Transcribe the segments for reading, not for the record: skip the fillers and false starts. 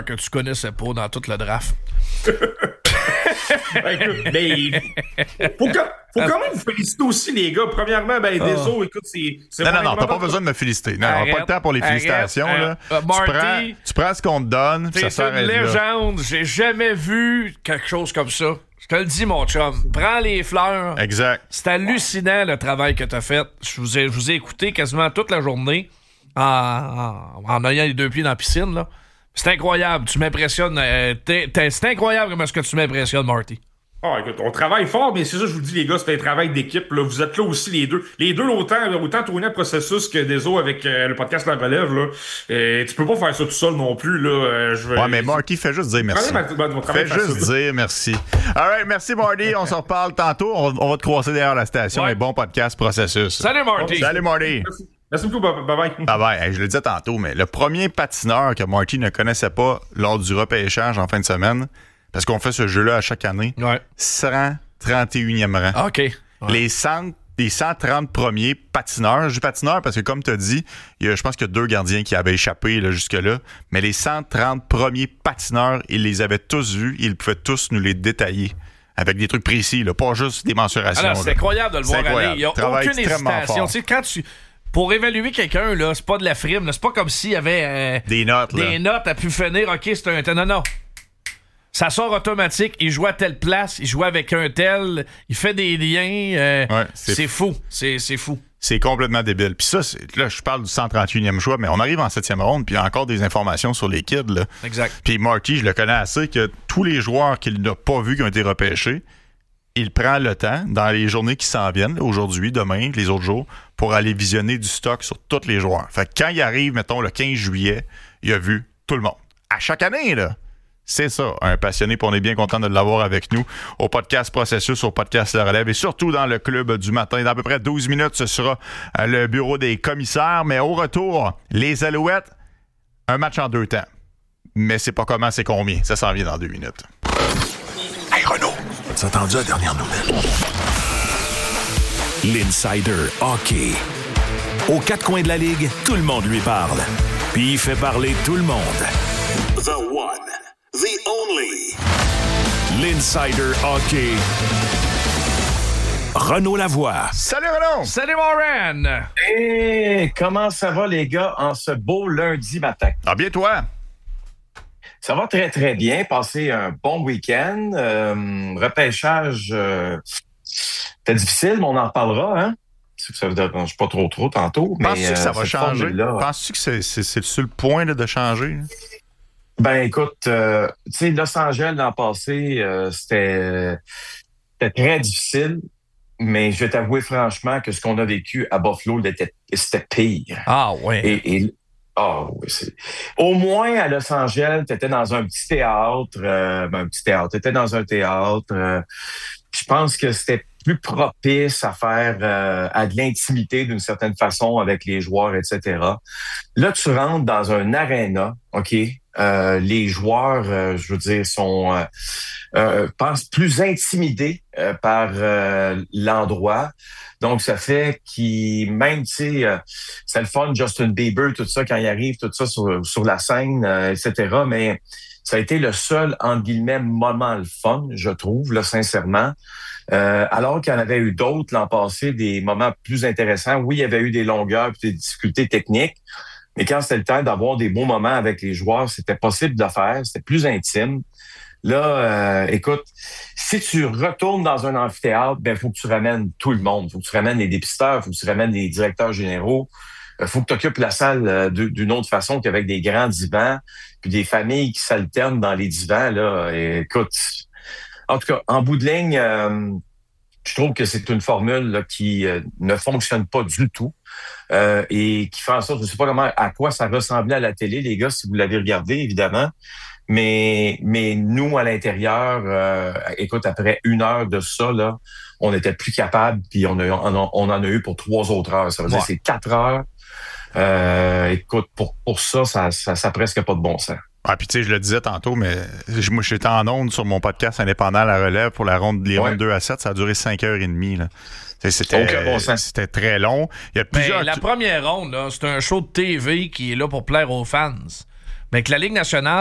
joueurs que tu connaissais pas dans tout le draft. Mais faut quand même vous féliciter aussi, les gars. Premièrement, désolé, écoute, c'est Non, t'as pas besoin de me féliciter. Non, on n'a pas le temps pour les félicitations. Là. Marty, tu prends ce qu'on te donne, t'es ça une légende. J'ai jamais vu quelque chose comme ça. Je te le dis, mon chum. Prends les fleurs. Exact. C'est hallucinant, le travail que t'as fait. Je vous ai écouté quasiment toute la journée en ayant les deux pieds dans la piscine, là. C'est incroyable, tu m'impressionnes. C'est incroyable comment est-ce que tu m'impressionnes, Marty. Ah, écoute, on travaille fort, mais c'est ça, je vous le dis, les gars, c'est un travail d'équipe. Là. Vous êtes là aussi, les deux. Les deux, autant tourner le processus que Deso avec le podcast La Relève. Là. Tu peux pas faire ça tout seul non plus. Là. Ouais, mais Marty, fais juste dire merci. Fais juste dire merci. All right, merci, Marty. On se reparle tantôt. On va te croiser derrière la station. Ouais. Et bon podcast processus. Salut, Marty. Salut, Marty. Merci beaucoup. Bye-bye. Bye-bye. Hey, je le disais tantôt, mais le premier patineur que Marty ne connaissait pas lors du repêchage en fin de semaine, parce qu'on fait ce jeu-là à chaque année, 131e rang. OK. Ouais. Les 130 premiers patineurs, je dis patineurs parce que comme tu as dit, je pense qu'il y a 2 gardiens qui avaient échappé là, jusque-là, mais les 130 premiers patineurs, ils les avaient tous vus, ils pouvaient tous nous les détailler. Avec des trucs précis, là, pas juste des mensurations. Alors, c'est incroyable de le voir aller. Il n'y a aucune hésitation. Tu sais, quand pour évaluer quelqu'un, là, c'est pas de la frime. Là. C'est pas comme s'il y avait des notes à pu finir. OK, c'est un... Non. Ça sort automatique. Il joue à telle place. Il joue avec un tel. Il fait des liens. C'est fou. C'est fou. C'est complètement débile. Puis ça, là, je parle du 131e choix, mais on arrive en 7e ronde, puis il y a encore des informations sur les kids. Là. Exact. Puis Marty, je le connais assez, que tous les joueurs qu'il n'a pas vus qui ont été repêchés, il prend le temps, dans les journées qui s'en viennent, aujourd'hui, demain, les autres jours, pour aller visionner du stock sur tous les joueurs. Fait que quand il arrive, mettons, le 15 juillet, il a vu tout le monde. À chaque année, là. C'est ça, un passionné, puis on est bien content de l'avoir avec nous au podcast Processus, au podcast La Relève et surtout dans le club du matin. Dans à peu près 12 minutes, ce sera le bureau des commissaires. Mais au retour, les Alouettes, un match en 2 temps. Mais c'est pas comment, c'est combien. Ça s'en vient dans 2 minutes. Hey Renaud, t'as entendu la dernière nouvelle? L'Insider Hockey. Aux 4 coins de la Ligue, tout le monde lui parle. Puis il fait parler tout le monde. The one. The only. L'Insider Hockey. Renaud Lavoie. Salut Renaud! Salut Warren! Hey, comment ça va les gars en ce beau lundi matin? Ah bien toi? Ça va très très bien. Passez un bon week-end. Repêchage, c'était difficile, mais on en reparlera, hein? Ça ne dérange pas trop tantôt. Penses-tu que ça va changer? Formule-là, Penses-tu que c'est sur le point là, de changer? Ben écoute, tu sais, Los Angeles l'an passé, c'était très difficile, mais je vais t'avouer franchement que ce qu'on a vécu à Buffalo, c'était pire. Ah ouais. Au moins à Los Angeles, tu étais dans un petit théâtre. T'étais dans un théâtre. Je pense que c'était plus propice à faire à de l'intimité d'une certaine façon avec les joueurs, etc. Là, tu rentres dans un aréna, OK? Les joueurs, je veux dire, sont pensent plus intimidés par l'endroit. Donc, ça fait qu'ils, même, tu sais, c'est le fun, Justin Bieber, tout ça, quand il arrive, tout ça sur la scène, etc. Mais ça a été le seul, entre guillemets, moment le fun, je trouve, là, sincèrement. Alors qu'il y en avait eu d'autres l'an passé, des moments plus intéressants. Oui, il y avait eu des longueurs et des difficultés techniques, mais quand c'était le temps d'avoir des beaux moments avec les joueurs, c'était possible de le faire, c'était plus intime. Là, écoute, si tu retournes dans un amphithéâtre, ben faut que tu ramènes tout le monde. Faut que tu ramènes les dépisteurs, faut que tu ramènes les directeurs généraux. Faut que tu occupes la salle d'une autre façon qu'avec des grands divans, puis des familles qui s'alternent dans les divans. Là, et, écoute, en tout cas, en bout de ligne, je trouve que c'est une formule là, qui ne fonctionne pas du tout et qui fait en sorte, je ne sais pas à quoi ça ressemblait à la télé, les gars, si vous l'avez regardé, évidemment. Mais nous, à l'intérieur, écoute, après 1 heure de ça, là, on n'était plus capable, puis on en a eu pour 3 autres heures. Ça veut dire que c'est 4 heures. Écoute, pour ça a presque pas de bon sens. Ah, puis tu sais, je le disais tantôt, mais moi, j'étais en onde sur mon podcast indépendant La Relève pour les rondes 2 à 7. Ça a duré 5h30. Là. C'était très long. Il y a plusieurs... la première ronde, là, c'est un show de TV qui est là pour plaire aux fans. Mais que la Ligue nationale,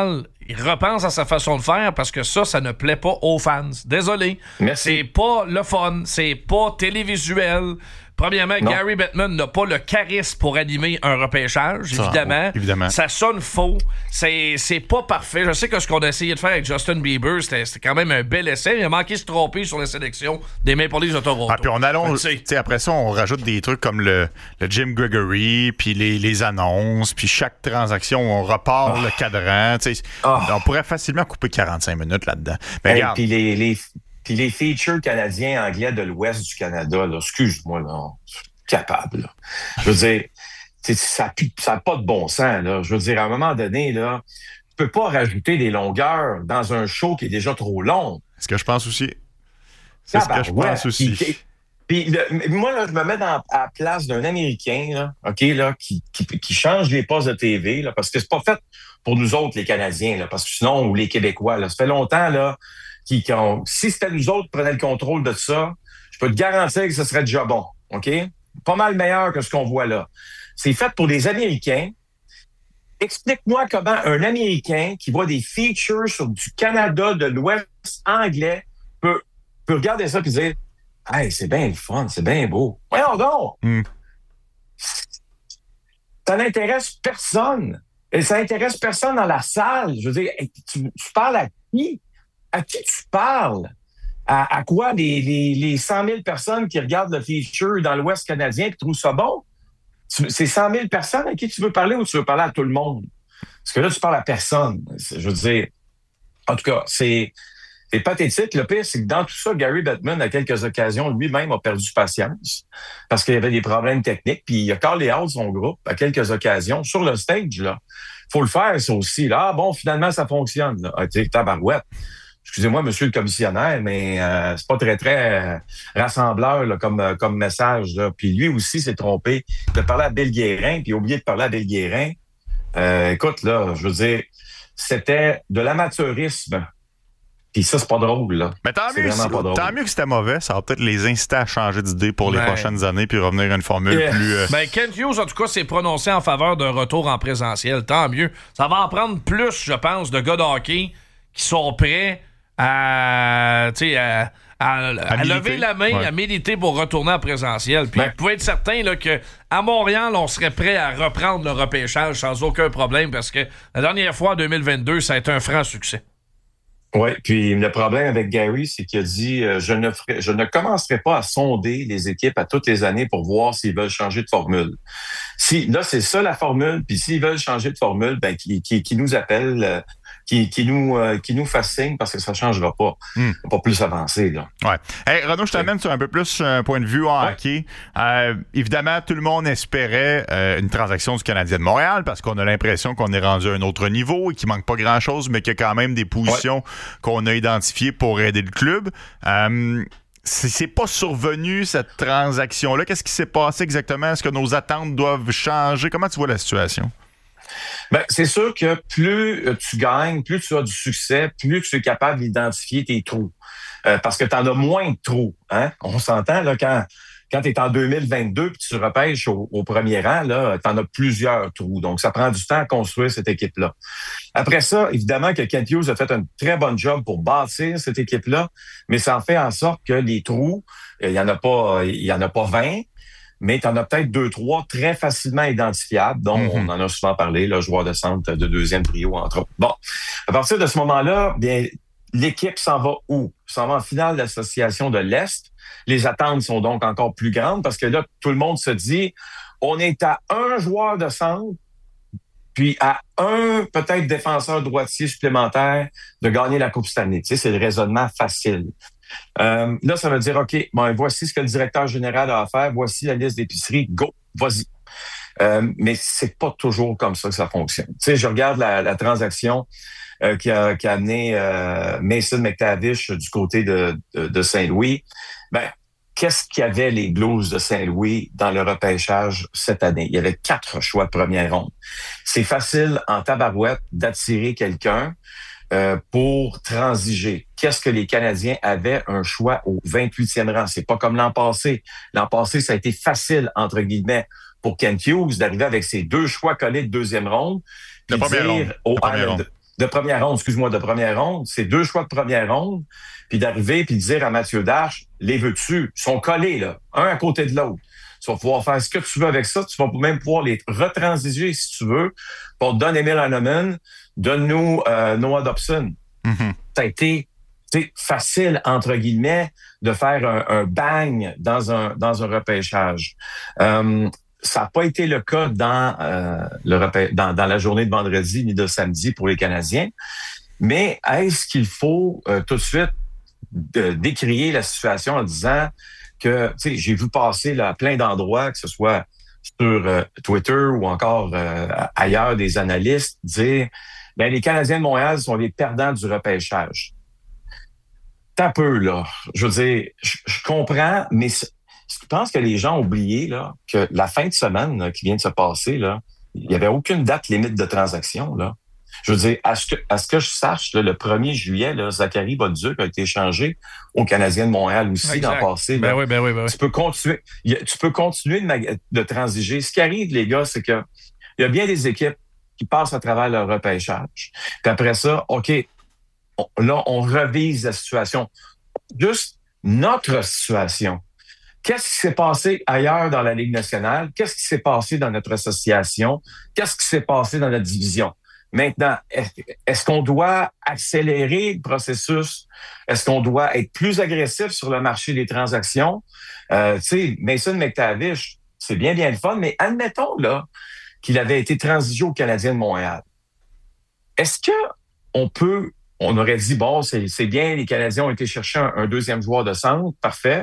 il repense à sa façon de faire parce que ça ne plaît pas aux fans. Désolé. Merci. C'est pas le fun, c'est pas télévisuel. Premièrement, Non. Gary Bettman n'a pas le charisme pour animer un repêchage, Ça, évidemment. oui, évidemment. Ça sonne faux. C'est pas parfait. Je sais que ce qu'on a essayé de faire avec Justin Bieber, c'était quand même un bel essai. Il a manqué de se tromper sur la sélection des Maple Leafs de Toronto. Ah, puis on allonge, Tu sais. après ça, on rajoute des trucs comme le Jim Gregory, puis les annonces, puis chaque transaction, on repart le cadran. Tu sais, on pourrait facilement couper 45 minutes là-dedans. Mais regarde, Puis les features canadiens anglais de l'ouest du Canada, là, excuse-moi, là, capable. Là. Je veux dire, ça n'a pas de bon sens. Là. Je veux dire, à un moment donné, là, tu peux pas rajouter des longueurs dans un show qui est déjà trop long. c'est ce que je pense aussi. C'est ce que je pense aussi. Puis moi, là, je me mets à la place d'un Américain, là, OK, là, qui change les postes de TV, là, parce que c'est pas fait pour nous autres, les Canadiens, là, parce que sinon, ou les Québécois, là, ça fait longtemps, là, si c'était nous autres qui prenaient le contrôle de ça, je peux te garantir que ce serait déjà bon, OK? Pas mal meilleur que ce qu'on voit là. C'est fait pour les Américains. Explique-moi comment un Américain qui voit des features sur du Canada, de l'Ouest anglais, peut regarder ça et dire « Hey, c'est bien le fun, c'est bien beau. » Voyons donc! Ça n'intéresse personne. Et ça n'intéresse personne dans la salle. Je veux dire, tu parles à qui? À qui tu parles? À quoi les 100 000 personnes qui regardent le feature dans l'Ouest canadien et trouvent ça bon? C'est 100 000 personnes à qui tu veux parler ou tu veux parler à tout le monde? Parce que là, tu parles à personne. Je veux dire, en tout cas, c'est pathétique. Le pire, c'est que dans tout ça, Gary Bettman, à quelques occasions, lui-même a perdu patience parce qu'il y avait des problèmes techniques. Puis il a callé out son groupe à quelques occasions sur le stage. Là, faut le faire, ça aussi. Là, ah bon, finalement, ça fonctionne. Là. Ah, tu sais, tabarouette. Excusez-moi, monsieur le commissionnaire, mais c'est pas très rassembleur là, comme message. Là. Puis lui aussi s'est trompé. Il a parlé à Bill Guérin, puis il a oublié de parler à Bill Guérin. Écoute, là, je veux dire, c'était de l'amateurisme. Puis ça, c'est pas drôle, là. Mais tant mieux que c'était mauvais. Ça va peut-être les inciter à changer d'idée pour les prochaines années puis revenir à une formule plus... Ben, Kent Hughes, en tout cas, s'est prononcé en faveur d'un retour en présentiel. Tant mieux. Ça va en prendre plus, je pense, de gars de hockey qui sont prêts à lever la main, à militer pour retourner en présentiel. Puis vous pouvez être certain là, qu'à Montréal, on serait prêt à reprendre le repêchage sans aucun problème parce que la dernière fois, en 2022, ça a été un franc succès. Oui, puis le problème avec Gary, c'est qu'il a dit je ne commencerai pas à sonder les équipes à toutes les années pour voir s'ils veulent changer de formule. Là, c'est ça la formule, puis s'ils veulent changer de formule, ben qui nous appellent, qui nous fassent signe parce que ça changera pas. Pas plus avancé, là. Ouais. Hey, Renaud, je t'amène sur un peu plus un point de vue en hockey. Évidemment, tout le monde espérait une transaction du Canadien de Montréal parce qu'on a l'impression qu'on est rendu à un autre niveau et qu'il manque pas grand-chose, mais qu'il y a quand même des positions qu'on a identifiées pour aider le club. C'est pas survenu, cette transaction-là. Qu'est-ce qui s'est passé exactement? Est-ce que nos attentes doivent changer? Comment tu vois la situation? Ben, c'est sûr que plus tu gagnes, plus tu as du succès, plus tu es capable d'identifier tes trous. Parce que tu en as moins de trous. Hein? On s'entend, là, quand tu es en 2022 puis tu repêches au premier rang, là, tu en as plusieurs trous. Donc, ça prend du temps à construire cette équipe-là. Après ça, évidemment que Kent Hughes a fait un très bon job pour bâtir cette équipe-là, mais ça en fait en sorte que les trous, il y en a pas 20, mais tu en as peut-être 2-3 très facilement identifiables, dont on en a souvent parlé, le joueur de centre de deuxième trio, entre autres. Bon, à partir de ce moment-là, bien, l'équipe s'en va où? S'en va en finale de l'association de l'Est. Les attentes sont donc encore plus grandes parce que là, tout le monde se dit, on est à un joueur de centre, puis à un peut-être défenseur droitier supplémentaire de gagner la Coupe Stanley. Tu sais, c'est le raisonnement facile. Là, ça veut dire, OK, bon, voici ce que le directeur général a à faire, voici la liste d'épicerie, go, vas-y. Mais c'est pas toujours comme ça que ça fonctionne. Tu sais, je regarde la transaction qui a amené Mason McTavish du côté de Saint-Louis. Ben, qu'est-ce qu'il y avait les Blues de Saint-Louis dans le repêchage cette année? Il y avait 4 choix de première ronde. C'est facile en tabarouette d'attirer quelqu'un pour transiger. Qu'est-ce que les Canadiens avaient un choix au 28e rang? C'est pas comme l'an passé. L'an passé, ça a été facile, entre guillemets, pour Kent Hughes d'arriver avec ses 2 choix collés de deuxième ronde. De première ronde. de première ronde, c'est 2 choix de première ronde, puis d'arriver puis de dire à Mathieu Darche, les veux-tu? Ils sont collés, là, un à côté de l'autre. Tu vas pouvoir faire ce que tu veux avec ça. Tu vas même pouvoir les retransiger si tu veux. Pour donne Emil Heinemann, donne-nous Noah Dobson. Mm-hmm. Ça a été facile, entre guillemets, de faire un bang dans un repêchage. Ça n'a pas été le cas dans la journée de vendredi ni de samedi pour les Canadiens. Mais est-ce qu'il faut tout de suite décrier la situation en disant que, j'ai vu passer là, à plein d'endroits, que ce soit sur Twitter ou encore ailleurs, des analystes dire les Canadiens de Montréal sont les perdants du repêchage. T'as peu, là. Je veux dire, je comprends, mais je pense que les gens ont oublié là, que la fin de semaine là, qui vient de se passer, là, il n'y avait aucune date limite de transaction. Là. Je veux dire, à ce que je sache, là, le 1er juillet, là, Zachary Bolduc a été échangé aux Canadiens de Montréal aussi dans le passé. Ben oui. Tu peux continuer de transiger. Ce qui arrive, les gars, c'est que il y a bien des équipes qui passent à travers leur repêchage. Puis après ça, OK, on revise la situation. Juste notre situation. Qu'est-ce qui s'est passé ailleurs dans la Ligue nationale? Qu'est-ce qui s'est passé dans notre association? Qu'est-ce qui s'est passé dans notre division? Maintenant, est-ce qu'on doit accélérer le processus? Est-ce qu'on doit être plus agressif sur le marché des transactions? Mason McTavish, c'est bien le fun, mais admettons là qu'il avait été transigé au Canadien de Montréal. Est-ce que on aurait dit, bon, c'est bien, les Canadiens ont été chercher un deuxième joueur de centre, parfait.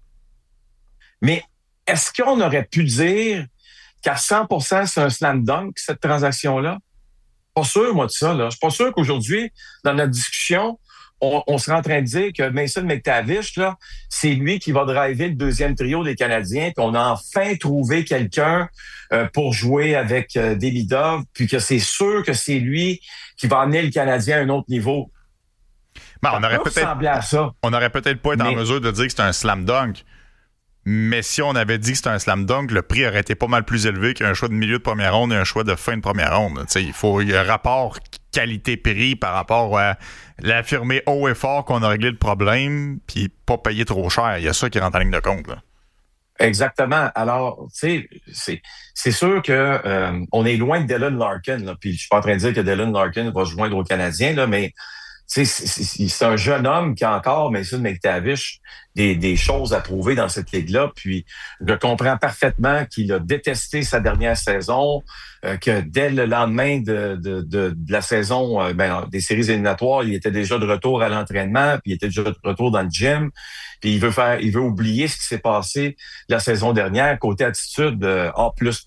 Mais est-ce qu'on aurait pu dire qu'à 100% c'est un slam dunk, cette transaction-là? Pas sûr, moi, de ça. Là. Je suis pas sûr qu'aujourd'hui, dans notre discussion, on serait en train de dire que Mason McTavish, là, c'est lui qui va driver le deuxième trio des Canadiens, puis on a enfin trouvé quelqu'un pour jouer avec Demidov, puis que c'est sûr que c'est lui qui va amener le Canadien à un autre niveau. Ben, on aurait peut-être pas été en mesure de dire que c'est un slam dunk. Mais si on avait dit que c'était un slam dunk, le prix aurait été pas mal plus élevé qu'un choix de milieu de première ronde et un choix de fin de première ronde. Il y a un rapport qualité-prix par rapport à l'affirmer haut et fort qu'on a réglé le problème puis pas payer trop cher. Il y a ça qui rentre en ligne de compte. Là. Exactement. Alors, c'est sûr que on est loin de Dylan Larkin. Là, puis je suis pas en train de dire que Dylan Larkin va se joindre aux Canadiens, là, mais c'est un jeune homme qui a encore, Mason McTavish, des choses à prouver dans cette ligue-là. Puis je comprends parfaitement qu'il a détesté sa dernière saison, que dès le lendemain de la saison des séries éliminatoires, il était déjà de retour à l'entraînement, puis il était déjà de retour dans le gym. Puis il veut oublier ce qui s'est passé la saison dernière. Côté attitude, A++.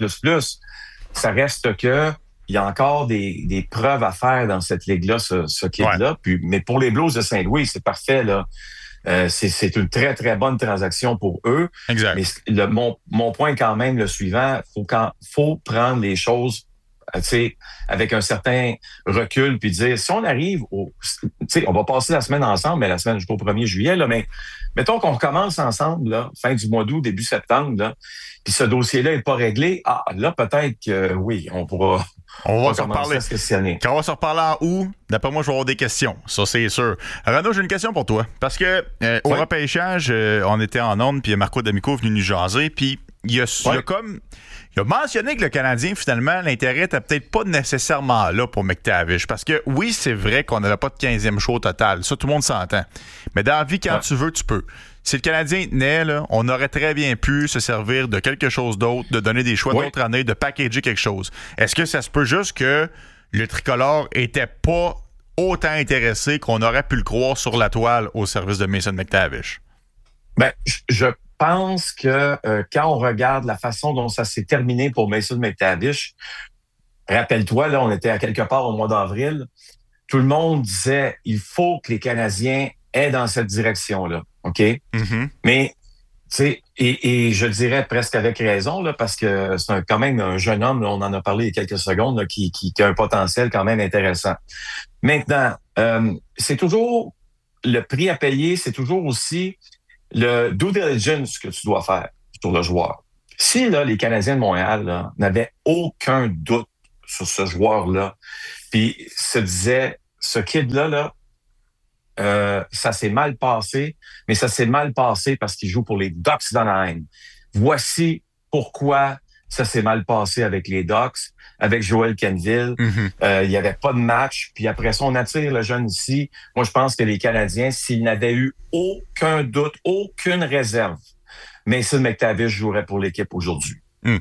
Ça reste que il y a encore des preuves à faire dans cette ligue-là, ce kid-là. Ouais. Puis, mais pour les Blues de Saint-Louis, c'est parfait, là. C'est une très, très bonne transaction pour eux. Exact. Mais mon point est quand même le suivant. Faut prendre les choses avec un certain recul puis dire, si on arrive on va passer la semaine ensemble, mais la semaine jusqu'au 1er juillet, là, mais mettons qu'on recommence ensemble, là, fin du mois d'août, début septembre, là, puis ce dossier-là n'est pas réglé, là, peut-être que oui, on va se reparler. Quand on va se reparler en août, d'après moi, je vais avoir des questions. Ça, c'est sûr. Renaud, j'ai une question pour toi. Parce que au repêchage, on était en onde, puis Marco D'Amico est venu nous jaser, puis il a mentionné que le Canadien, finalement, l'intérêt n'était peut-être pas nécessairement là pour McTavish. Parce que oui, c'est vrai qu'on n'avait pas de 15e choix au total. Ça, tout le monde s'entend. Mais dans la vie, quand tu veux, tu peux. Si le Canadien naît, là, on aurait très bien pu se servir de quelque chose d'autre, de donner des choix d'autres années, de packager quelque chose. Est-ce que ça se peut juste que le tricolore était pas autant intéressé qu'on aurait pu le croire sur la toile au service de Mason McTavish? Ben, je pense que quand on regarde la façon dont ça s'est terminé pour Mason McTavish, rappelle-toi, là, on était à quelque part au mois d'avril, tout le monde disait il faut que les Canadiens aient dans cette direction-là. OK? Mm-hmm. Mais, tu sais, et je dirais presque avec raison, là, parce que c'est quand même un jeune homme, là, on en a parlé il y a quelques secondes, là, qui a un potentiel quand même intéressant. Maintenant, c'est toujours le prix à payer, c'est toujours aussi le due diligence que tu dois faire sur le joueur. Si là, les Canadiens de Montréal là, n'avaient aucun doute sur ce joueur-là, puis puis se disait, ce kid-là, ça s'est mal passé, mais ça s'est mal passé parce qu'il joue pour les Ducks d'Anaheim. Voici pourquoi ça s'est mal passé avec les Ducks, avec Joel Quenneville. Il n'y avait pas de match. Puis après ça, on attire le jeune ici. Moi, je pense que les Canadiens, s'ils n'avaient eu aucun doute, aucune réserve, Mason McTavish jouerait pour l'équipe aujourd'hui.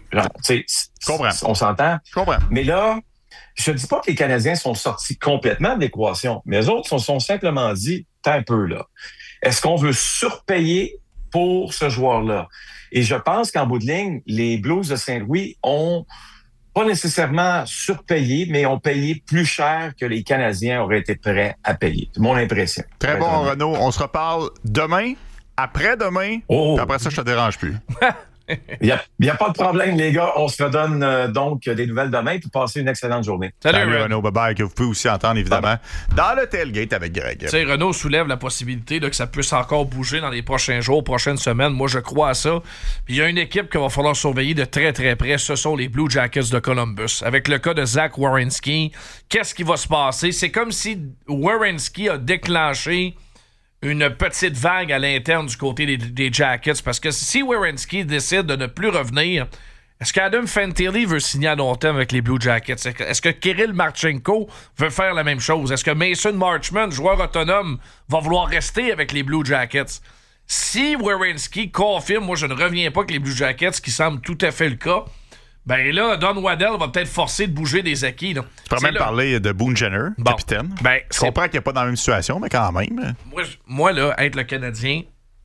On s'entend? Je comprends. Mais là, je ne dis pas que les Canadiens sont sortis complètement de l'équation, mais les autres se sont simplement dit, t'as un peu là. Est-ce qu'on veut surpayer pour ce joueur-là? Et je pense qu'en bout de ligne, les Blues de Saint-Louis ont pas nécessairement surpayé, mais ont payé plus cher que les Canadiens auraient été prêts à payer. C'est mon impression. Très bon, Renaud. On se reparle demain, après-demain, puis après ça, je te dérange plus. Il n'y a pas de problème, les gars. On se redonne donc des nouvelles demain, puis passez une excellente journée. Salut Renaud. Bye-bye, que vous pouvez aussi entendre, évidemment, dans le tailgate avec Greg. Tu sais, Renaud soulève la possibilité là, que ça puisse encore bouger dans les prochains jours, prochaines semaines. Moi, je crois à ça. Puis il y a une équipe qu'il va falloir surveiller de très, très près. Ce sont les Blue Jackets de Columbus. Avec le cas de Zach Werenski, qu'est-ce qui va se passer? C'est comme si Werenski a déclenché une petite vague à l'interne du côté des Jackets, parce que si Werenski décide de ne plus revenir, est-ce qu'Adam Fantilli veut signer à long terme avec les Blue Jackets? Est-ce que Kirill Marchenko veut faire la même chose? Est-ce que Mason Marchment, joueur autonome, va vouloir rester avec les Blue Jackets? Si Werenski confirme, moi je ne reviens pas avec les Blue Jackets, ce qui semble tout à fait le cas, ben là, Don Waddell va peut-être forcer de bouger des acquis. Là. Tu peux même parler de Boone Jenner, capitaine. Ben, je comprends qu'il n'est pas dans la même situation, mais quand même. Moi, là, être le Canadien,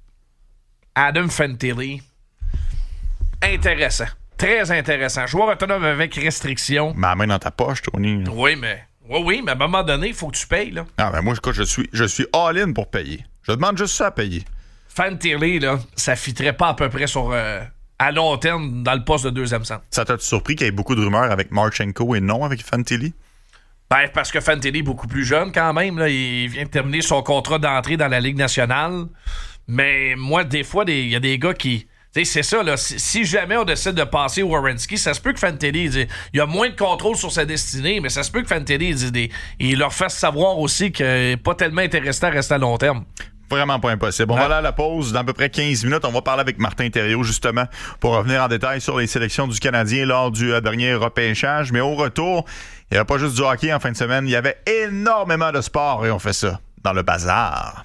Adam Fantilli, intéressant. Très intéressant. Joueur autonome avec restriction. Mais la main dans ta poche, Tony. Oui, mais à un moment donné, il faut que tu payes. Là. Ah, ben moi, je suis all-in pour payer. Je demande juste ça à payer. Fantilli, là, ça fitterait pas à peu près sur... à long terme dans le poste de deuxième centre. Ça t'a surpris qu'il y ait beaucoup de rumeurs avec Marchenko et non avec Fantilli? Ben, parce que Fantilli est beaucoup plus jeune quand même. Là. Il vient de terminer son contrat d'entrée dans la Ligue nationale. Mais moi, des fois, il y a des gars qui... Tu sais, c'est ça, là. Si jamais on décide de passer Werenski, ça se peut que Fantilli, il y a moins de contrôle sur sa destinée, mais ça se peut que Fantilli, il leur fasse savoir aussi qu'il n'est pas tellement intéressé à rester à long terme. Vraiment pas impossible. On va aller à la pause dans à peu près 15 minutes. On va parler avec Martin Thériault, justement, pour revenir en détail sur les sélections du Canadien lors du dernier repêchage. Mais au retour, il n'y avait pas juste du hockey en fin de semaine. Il y avait énormément de sport et on fait ça dans le bazar.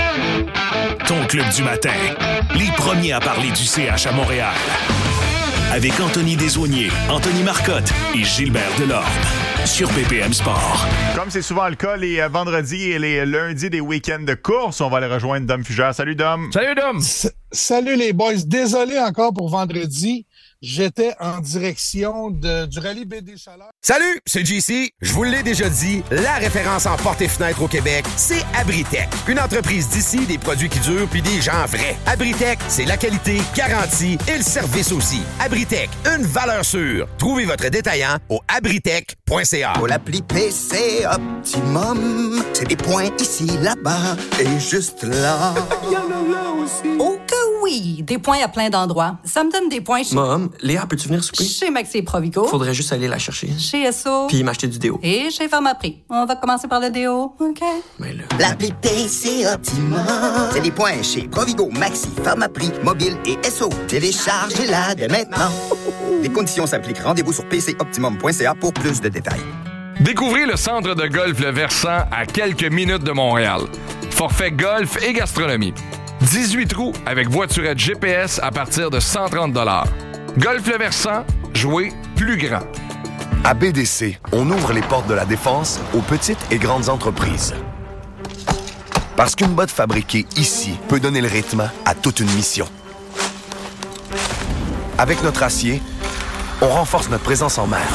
Ton club du matin. Les premiers à parler du CH à Montréal. Avec Anthony Desaulniers, Anthony Marcotte et Gilbert Delorme. Sur BPM Sport. Comme c'est souvent le cas les vendredis et les lundis des week-ends de course, on va aller rejoindre Dom Fugère. Salut Dom. Salut Dom. Salut les boys. Désolé encore pour vendredi. J'étais en direction du rallye BD Chaleur. Salut, c'est JC. Je vous l'ai déjà dit, la référence en portes et fenêtres au Québec, c'est Abritech. Une entreprise d'ici, des produits qui durent puis des gens vrais. Abritech, c'est la qualité, garantie et le service aussi. Abritech, une valeur sûre. Trouvez votre détaillant au abritech.ca. Pour l'appli PC Optimum, c'est des points ici, là-bas et juste là. Il y en a là aussi. Oh que oui, des points à plein d'endroits. Ça me donne des points chez... Mom, Léa, peux-tu venir souper? Chez Maxi Provigo. Faudrait juste aller la chercher. Chez SO. Puis m'acheter du déo. Et chez Pharmaprix. On va commencer par le déo, OK? Mais là... L'appli PC Optimum, c'est des points chez Provigo, Maxi, Pharmaprix, Mobile et SO. Téléchargez-la dès maintenant. Les conditions s'appliquent. Rendez-vous sur pcoptimum.ca pour plus de détails. Découvrez le centre de golf Le Versant à quelques minutes de Montréal. Forfait golf et gastronomie. 18 trous avec voiturette GPS à partir de 130 $. Golf Le Versant, jouez plus grand. À BDC, on ouvre les portes de la défense aux petites et grandes entreprises. Parce qu'une botte fabriquée ici peut donner le rythme à toute une mission. Avec notre acier, on renforce notre présence en mer.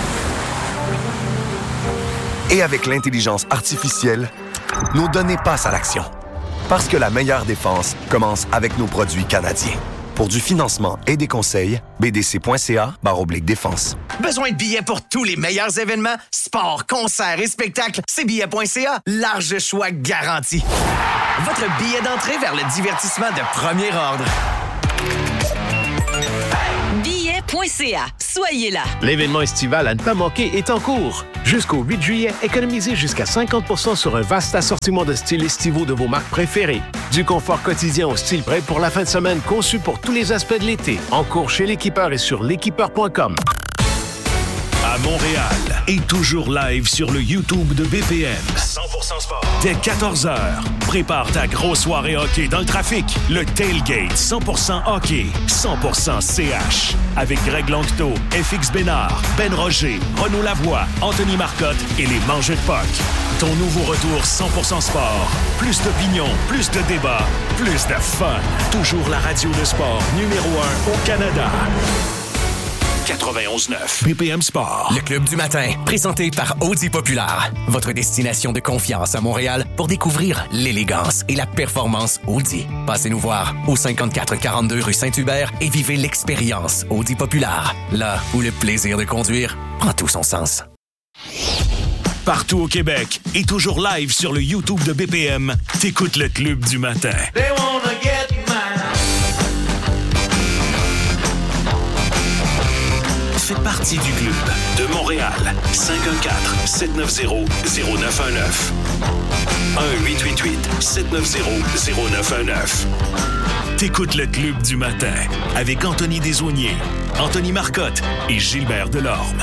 Et avec l'intelligence artificielle, nos données passent à l'action. Parce que la meilleure défense commence avec nos produits canadiens. Pour du financement et des conseils, bdc.ca/défense. Besoin de billets pour tous les meilleurs événements? Sport, concerts et spectacles, c'est billets.ca. Large choix garanti. Votre billet d'entrée vers le divertissement de premier ordre. Billets.ca. bpm.ca. Soyez là. L'événement estival à ne pas manquer est en cours. Jusqu'au 8 juillet, économisez jusqu'à 50% sur un vaste assortiment de styles estivaux de vos marques préférées. Du confort quotidien au style prêt pour la fin de semaine conçu pour tous les aspects de l'été. En cours chez l'équipeur et sur l'équipeur.com. À Montréal et toujours live sur le YouTube de BPM. 100% sport. Dès 14h, prépare ta grosse soirée hockey dans le trafic. Le Tailgate 100% hockey, 100% CH. Avec Greg Langto, FX Bénard, Ben Roger, Renaud Lavoie, Anthony Marcotte et les Mangeux de Puck. Ton nouveau retour 100% sport. Plus d'opinion, plus de débats, plus de fun. Toujours la radio de sport numéro 1 au Canada. 91.9 BPM Sport. Le Club du matin, présenté par Audi Populaire. Votre destination de confiance à Montréal pour découvrir l'élégance et la performance Audi. Passez nous voir au 5442 rue Saint-Hubert et vivez l'expérience Audi Populaire. Là où le plaisir de conduire prend tout son sens. Partout au Québec et toujours live sur le YouTube de BPM, t'écoutes le Club du matin. They wanna get Fais partie du club de Montréal. 514-790-0919. 1-888-790-0919. T'écoutes le Club du matin avec Anthony Desaulniers, Anthony Marcotte et Gilbert Delorme.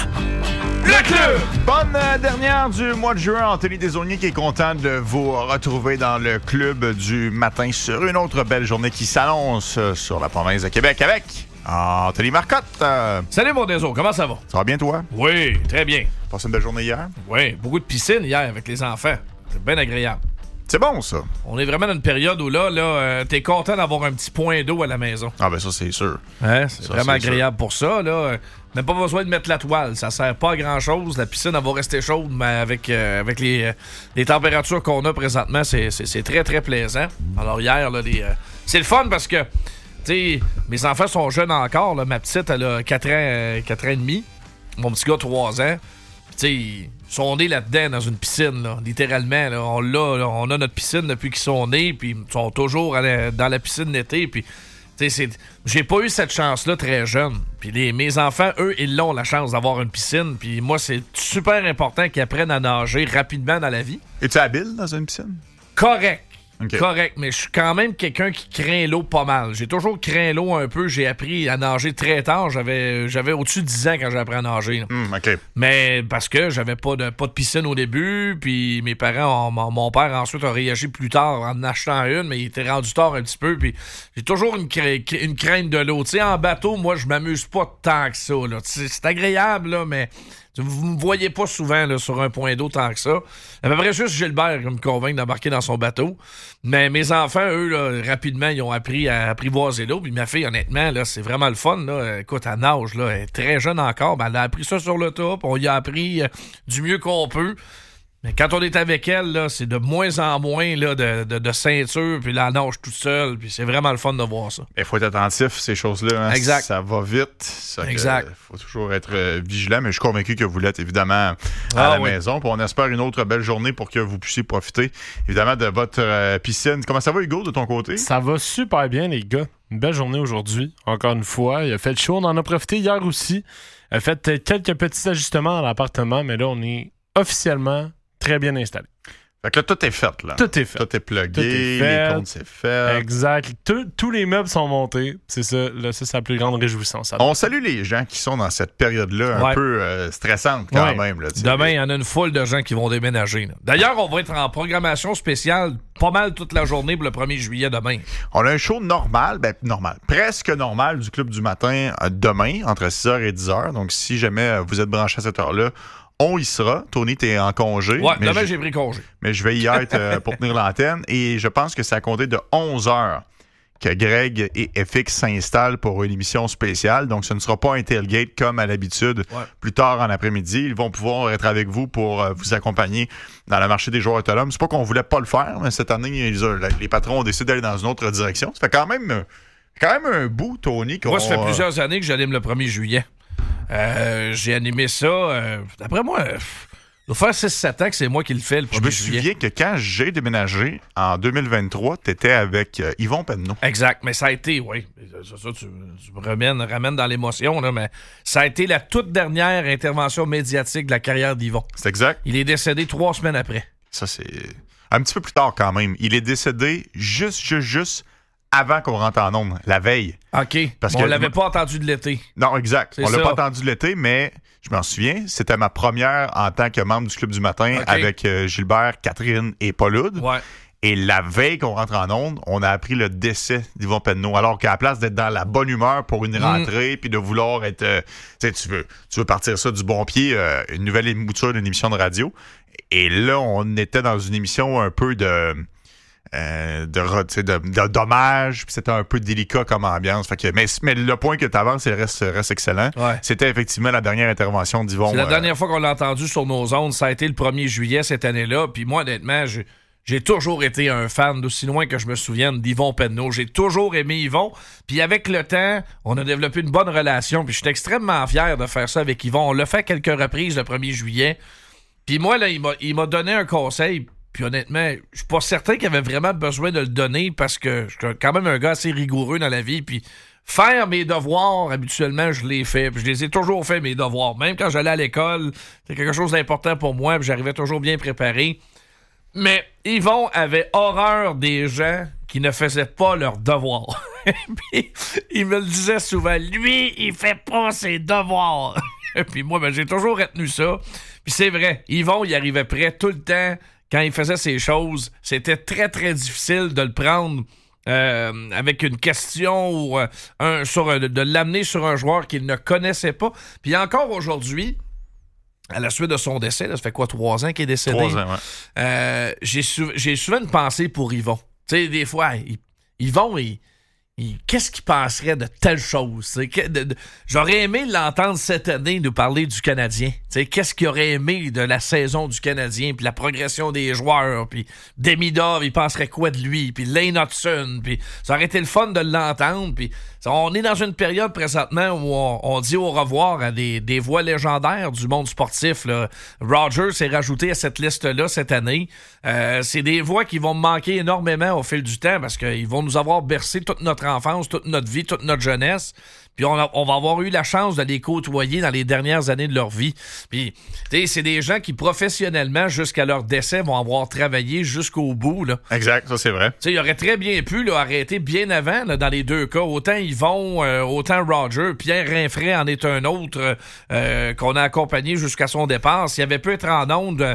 Le club! Bonne dernière du mois de juin. Anthony Desaulniers qui est content de vous retrouver dans le club du matin sur une autre belle journée qui s'annonce sur la province de Québec avec Anthony Marcotte. Salut mon Deso, comment ça va? Ça va bien toi? Oui, très bien. Passé une belle journée hier? Oui, beaucoup de piscine hier avec les enfants. C'est bien agréable. C'est bon, ça. On est vraiment dans une période où là t'es content d'avoir un petit point d'eau à la maison. Ah ben ça, c'est sûr. Hein? C'est vraiment agréable pour ça, là. Même pas besoin de mettre la toile. Ça sert pas à grand-chose. La piscine, elle va rester chaude, mais avec les températures qu'on a présentement, c'est très, très plaisant. Alors hier, là, c'est le fun parce que tu sais, mes enfants sont jeunes encore. Là. Ma petite, elle a 4 ans et demi. Mon petit gars, 3 ans. Tu sais, ils sont nés là-dedans, dans une piscine, là, littéralement. Là. On a notre piscine depuis qu'ils sont nés, puis ils sont toujours dans la piscine l'été. Puis, tu sais, j'ai pas eu cette chance-là très jeune. Puis mes enfants, eux, ils ont la chance d'avoir une piscine. Puis moi, c'est super important qu'ils apprennent à nager rapidement dans la vie. Es-tu habile dans une piscine? Correct. Okay. Correct, mais je suis quand même quelqu'un qui craint l'eau pas mal. J'ai toujours craint l'eau un peu. J'ai appris à nager très tard. J'avais au-dessus de 10 ans quand j'ai appris à nager. Okay. Mais parce que j'avais pas de piscine au début, puis mes parents, mon père ensuite a réagi plus tard en achetant une, mais il était rendu tard un petit peu. Puis j'ai toujours une crainte de l'eau. Tu sais, en bateau, moi, je m'amuse pas tant que ça. Là. C'est agréable, là, mais vous me voyez pas souvent là, sur un point d'eau tant que ça. À peu près juste Gilbert qui me convainc d'embarquer dans son bateau. Mais mes enfants, eux, là, rapidement, ils ont appris à apprivoiser l'eau. Puis ma fille, honnêtement, là, c'est vraiment le fun. Là. Écoute, elle nage, là, elle est très jeune encore. Ben, elle a appris ça sur le top. On y a appris du mieux qu'on peut. Mais quand on est avec elle, là, c'est de moins en moins là, de ceinture, puis la nage toute seule, puis c'est vraiment le fun de voir ça. Il faut être attentif, ces choses-là. Hein? Exact. Ça va vite. Exact. Il faut toujours être vigilant, mais je suis convaincu que vous l'êtes, évidemment, à la maison. Puis on espère une autre belle journée pour que vous puissiez profiter, évidemment, de votre piscine. Comment ça va, Hugo, de ton côté? Ça va super bien, les gars. Une belle journée aujourd'hui, encore une fois. Il a fait chaud, on en a profité hier aussi. Il a fait quelques petits ajustements dans l'appartement, mais là, on est officiellement très bien installé. Fait que là, tout est fait, là. Tout est fait. Tout est plugué, les comptes, c'est fait. Exact. Tous les meubles sont montés. C'est ça. Là, c'est la plus grande réjouissance. On salue les gens qui sont dans cette période-là un peu stressante quand même. Là, demain, il y en a une foule de gens qui vont déménager. Là. D'ailleurs, on va être en programmation spéciale pas mal toute la journée pour le 1er juillet demain. On a un show normal, presque normal du Club du matin demain, entre 6h et 10h. Donc, si jamais vous êtes branché à cette heure-là, on y sera. Tony, t'es en congé. Ouais, demain, j'ai pris congé. Mais je vais y être pour tenir l'antenne. Et je pense que c'est à compter de 11h que Greg et FX s'installent pour une émission spéciale. Donc, ce ne sera pas un tailgate comme à l'habitude. Ouais. Plus tard en après-midi, ils vont pouvoir être avec vous pour vous accompagner dans le marché des joueurs autonomes. C'est pas qu'on voulait pas le faire, mais cette année, les patrons ont décidé d'aller dans une autre direction. Ça fait quand même un bout, Tony. Moi, ça fait plusieurs années que j'anime le 1er juillet. J'ai animé ça. D'après moi, Ça fait 6-7 ans que c'est moi qui le fais le 1er juillet. Je me souviens que quand j'ai déménagé en 2023, tu étais avec Yvon Penneau. Exact, mais ça a été, oui. Ça, tu me ramènes dans l'émotion, là, mais ça a été la toute dernière intervention médiatique de la carrière d'Yvon. C'est exact. Il est décédé 3 semaines après. Ça, c'est un petit peu plus tard quand même. Il est décédé juste avant qu'on rentre en ondes, la veille. OK. Parce qu'on l'avait pas entendu de l'été. Non, exact. C'est on l'a ça. pas entendu de l'été, mais je m'en souviens, c'était ma première en tant que membre du Club du matin avec Gilbert, Catherine et Paul Hood. Ouais. Et la veille qu'on rentre en ondes, on a appris le décès d'Yvon Penneau. Alors qu'à la place d'être dans la bonne humeur pour une rentrée, puis de vouloir être... tu veux partir ça du bon pied, une nouvelle mouture d'une émission de radio. Et là, on était dans une émission un peu de dommage, puis c'était un peu délicat comme ambiance. Fait que, mais le point que tu avances, il reste excellent. Ouais. C'était effectivement la dernière intervention d'Yvon. C'est la dernière fois qu'on l'a entendu sur nos ondes. Ça a été le 1er juillet cette année-là. Puis moi, honnêtement, j'ai toujours été un fan, d'aussi loin que je me souvienne, d'Yvon Penneau. J'ai toujours aimé Yvon. Puis avec le temps, on a développé une bonne relation. Puis je suis extrêmement fier de faire ça avec Yvon. On l'a fait à quelques reprises le 1er juillet. Puis moi, là, il m'a donné un conseil. Puis honnêtement, je suis pas certain qu'il avait vraiment besoin de le donner parce que je suis quand même un gars assez rigoureux dans la vie. Puis faire mes devoirs, habituellement, je les fais. Puis je les ai toujours fait, mes devoirs. Même quand j'allais à l'école, c'était quelque chose d'important pour moi. Puis j'arrivais toujours bien préparé. Mais Yvon avait horreur des gens qui ne faisaient pas leurs devoirs. Puis il me le disait souvent. Lui, il fait pas ses devoirs. Puis moi, j'ai toujours retenu ça. Puis c'est vrai, Yvon, il arrivait prêt tout le temps. Quand il faisait ces choses, c'était très, très difficile de le prendre avec une question ou de l'amener sur un joueur qu'il ne connaissait pas. Puis encore aujourd'hui, à la suite de son décès, là, ça fait quoi, 3 ans qu'il est décédé? 3 ans, ouais. J'ai souvent une pensée pour Yvon. Tu sais, des fois, Yvon, qu'est-ce qu'il penserait de telle chose? J'aurais aimé l'entendre cette année nous parler du Canadien. Qu'est-ce qu'il aurait aimé de la saison du Canadien, puis la progression des joueurs, puis Demidov, il penserait quoi de lui, puis Lane Hudson, puis ça aurait été le fun de l'entendre. Puis on est dans une période présentement où on dit au revoir à des voix légendaires du monde sportif. Là. Rogers s'est rajouté à cette liste-là cette année. C'est des voix qui vont me manquer énormément au fil du temps parce qu'ils vont nous avoir bercé toute notre enfance, toute notre vie, toute notre jeunesse. Puis on va avoir eu la chance de les côtoyer dans les dernières années de leur vie. Puis, tu sais, c'est des gens qui, professionnellement, jusqu'à leur décès, vont avoir travaillé jusqu'au bout. Là. Exact, ça c'est vrai. Tu sais, il aurait très bien pu arrêter bien avant, là, dans les deux cas. Autant Yvon, autant Roger. Pierre Rinfret en est un autre qu'on a accompagné jusqu'à son départ. S'il avait pu être en onde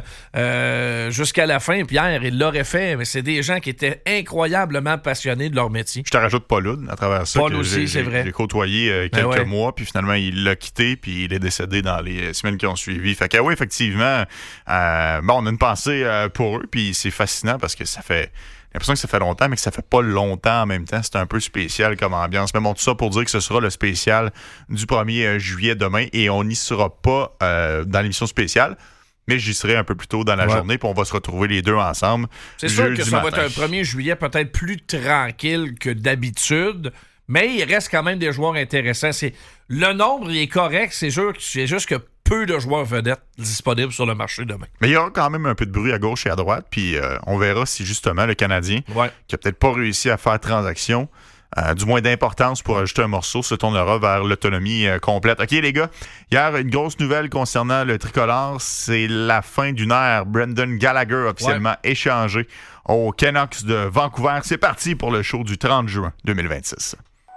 jusqu'à la fin, Pierre, il l'aurait fait. Mais c'est des gens qui étaient incroyablement passionnés de leur métier. Je te rajoute Paul Hood à travers ça. Paul aussi, c'est vrai. J'ai côtoyé quelques mois, puis finalement, il l'a quitté, puis il est décédé dans les semaines qui ont suivi. Fait que oui, effectivement, on a une pensée pour eux, puis c'est fascinant parce que ça fait... J'ai l'impression que ça fait longtemps, mais que ça fait pas longtemps en même temps. C'est un peu spécial comme ambiance. Mais bon, tout ça pour dire que ce sera le spécial du 1er juillet demain, et on n'y sera pas dans l'émission spéciale. Mais j'y serai un peu plus tôt dans la journée, puis on va se retrouver les deux ensemble. C'est sûr que ça va être un 1er juillet peut-être plus tranquille que d'habitude, mais il reste quand même des joueurs intéressants. Le nombre il est correct, c'est juste que peu de joueurs vedettes disponibles sur le marché demain. Mais il y aura quand même un peu de bruit à gauche et à droite, puis on verra si justement le Canadien, qui a peut-être pas réussi à faire transaction, du moins d'importance pour ajouter un morceau, se tournera vers l'autonomie complète. OK, les gars, hier, une grosse nouvelle concernant le tricolore, c'est la fin d'une ère. Brendan Gallagher officiellement échangé aux Canucks de Vancouver. C'est parti pour le show du 30 juin 2026.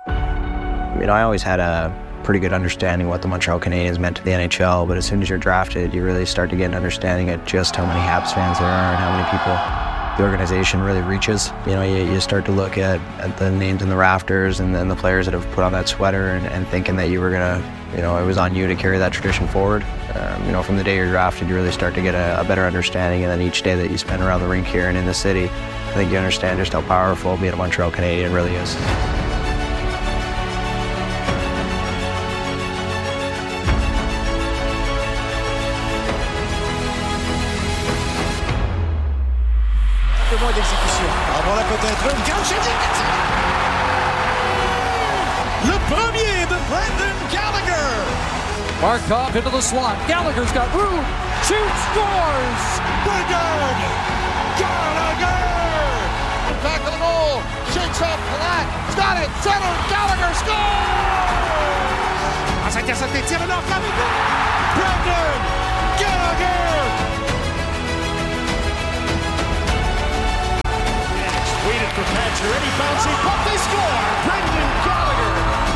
I always had a pretty good understanding what the Montreal Canadiens meant to the NHL, but as soon as you're drafted, you really start to get an understanding of just how many Habs fans there are and how many people the organization really reaches. You know, you start to look at the names in the rafters and then the players that have put on that sweater and thinking that you were going to, you know, it was on you to carry that tradition forward. You know, from the day you're drafted, you really start to get a better understanding, and then each day that you spend around the rink here and in the city, I think you understand just how powerful being a Montreal Canadian really is. Voilà peut-être une grande chance. Le premier de Brendan Gallagher. Barkov into the slot. Gallagher's got room. shoots, scores! Brendan Gallagher! Back of the goal, shakes off Palat, got it, center, Gallagher scores! Ah, ça intercepté, tire le nord, Brendan Gallagher! Waited for Pacioretty, bouncing puck, they score! Brendan Gallagher!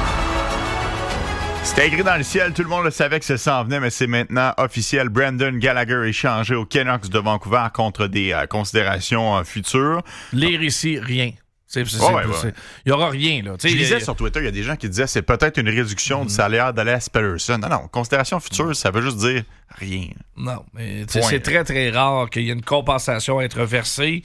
C'était écrit dans le ciel, tout le monde le savait que ça s'en venait, mais c'est maintenant officiel. Brendan Gallagher échangé aux Canucks de Vancouver contre des considérations futures. Lire ici, rien. Il n'y aura rien. Là. Je lisais sur Twitter, il y a des gens qui disaient que c'est peut-être une réduction du salaire d'Alias Pettersson. Non, considération future, ça veut juste dire rien. Non, mais c'est très, très rare qu'il y ait une compensation à être versée.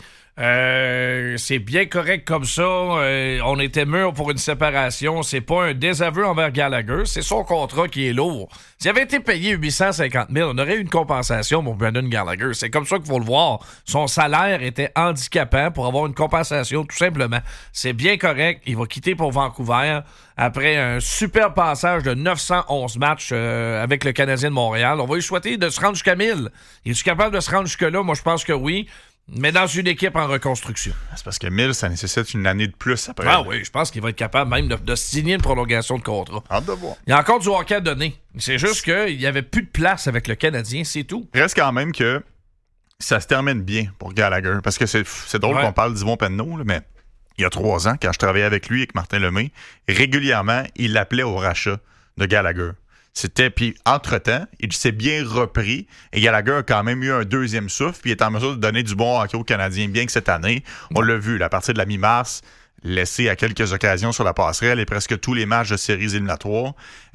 C'est bien correct comme ça. On était mûrs pour une séparation. C'est pas un désaveu envers Gallagher. C'est son contrat qui est lourd. S'il avait été payé 850 000, on aurait eu une compensation pour Brendan Gallagher. C'est comme ça qu'il faut le voir. Son salaire était handicapant pour avoir une compensation, tout simplement. C'est bien correct. Il va quitter pour Vancouver après un super passage de 911 matchs avec le Canadien de Montréal. On va lui souhaiter de se rendre jusqu'à 1000. Il est-tu capable de se rendre jusque-là? Moi, je pense que oui. Mais dans une équipe en reconstruction. C'est parce que 1000, ça nécessite une année de plus après. Ah oui, je pense qu'il va être capable même de signer une prolongation de contrat. Hâte de voir. Il y a encore du hockey à donner. C'est juste qu'il n'y avait plus de place avec le Canadien, c'est tout. Il reste quand même que ça se termine bien pour Gallagher. Parce que c'est drôle qu'on parle d'Yvon Penneau, là, mais il y a 3 ans, quand je travaillais avec lui, avec Martin Lemay, régulièrement, il l'appelait au rachat de Gallagher. Puis entre-temps, il s'est bien repris et Gallagher a quand même eu un deuxième souffle puis il est en mesure de donner du bon hockey aux Canadiens, bien que cette année, on l'a vu, à partir de la mi-mars, laissé à quelques occasions sur la passerelle et presque tous les matchs de séries éliminatoires.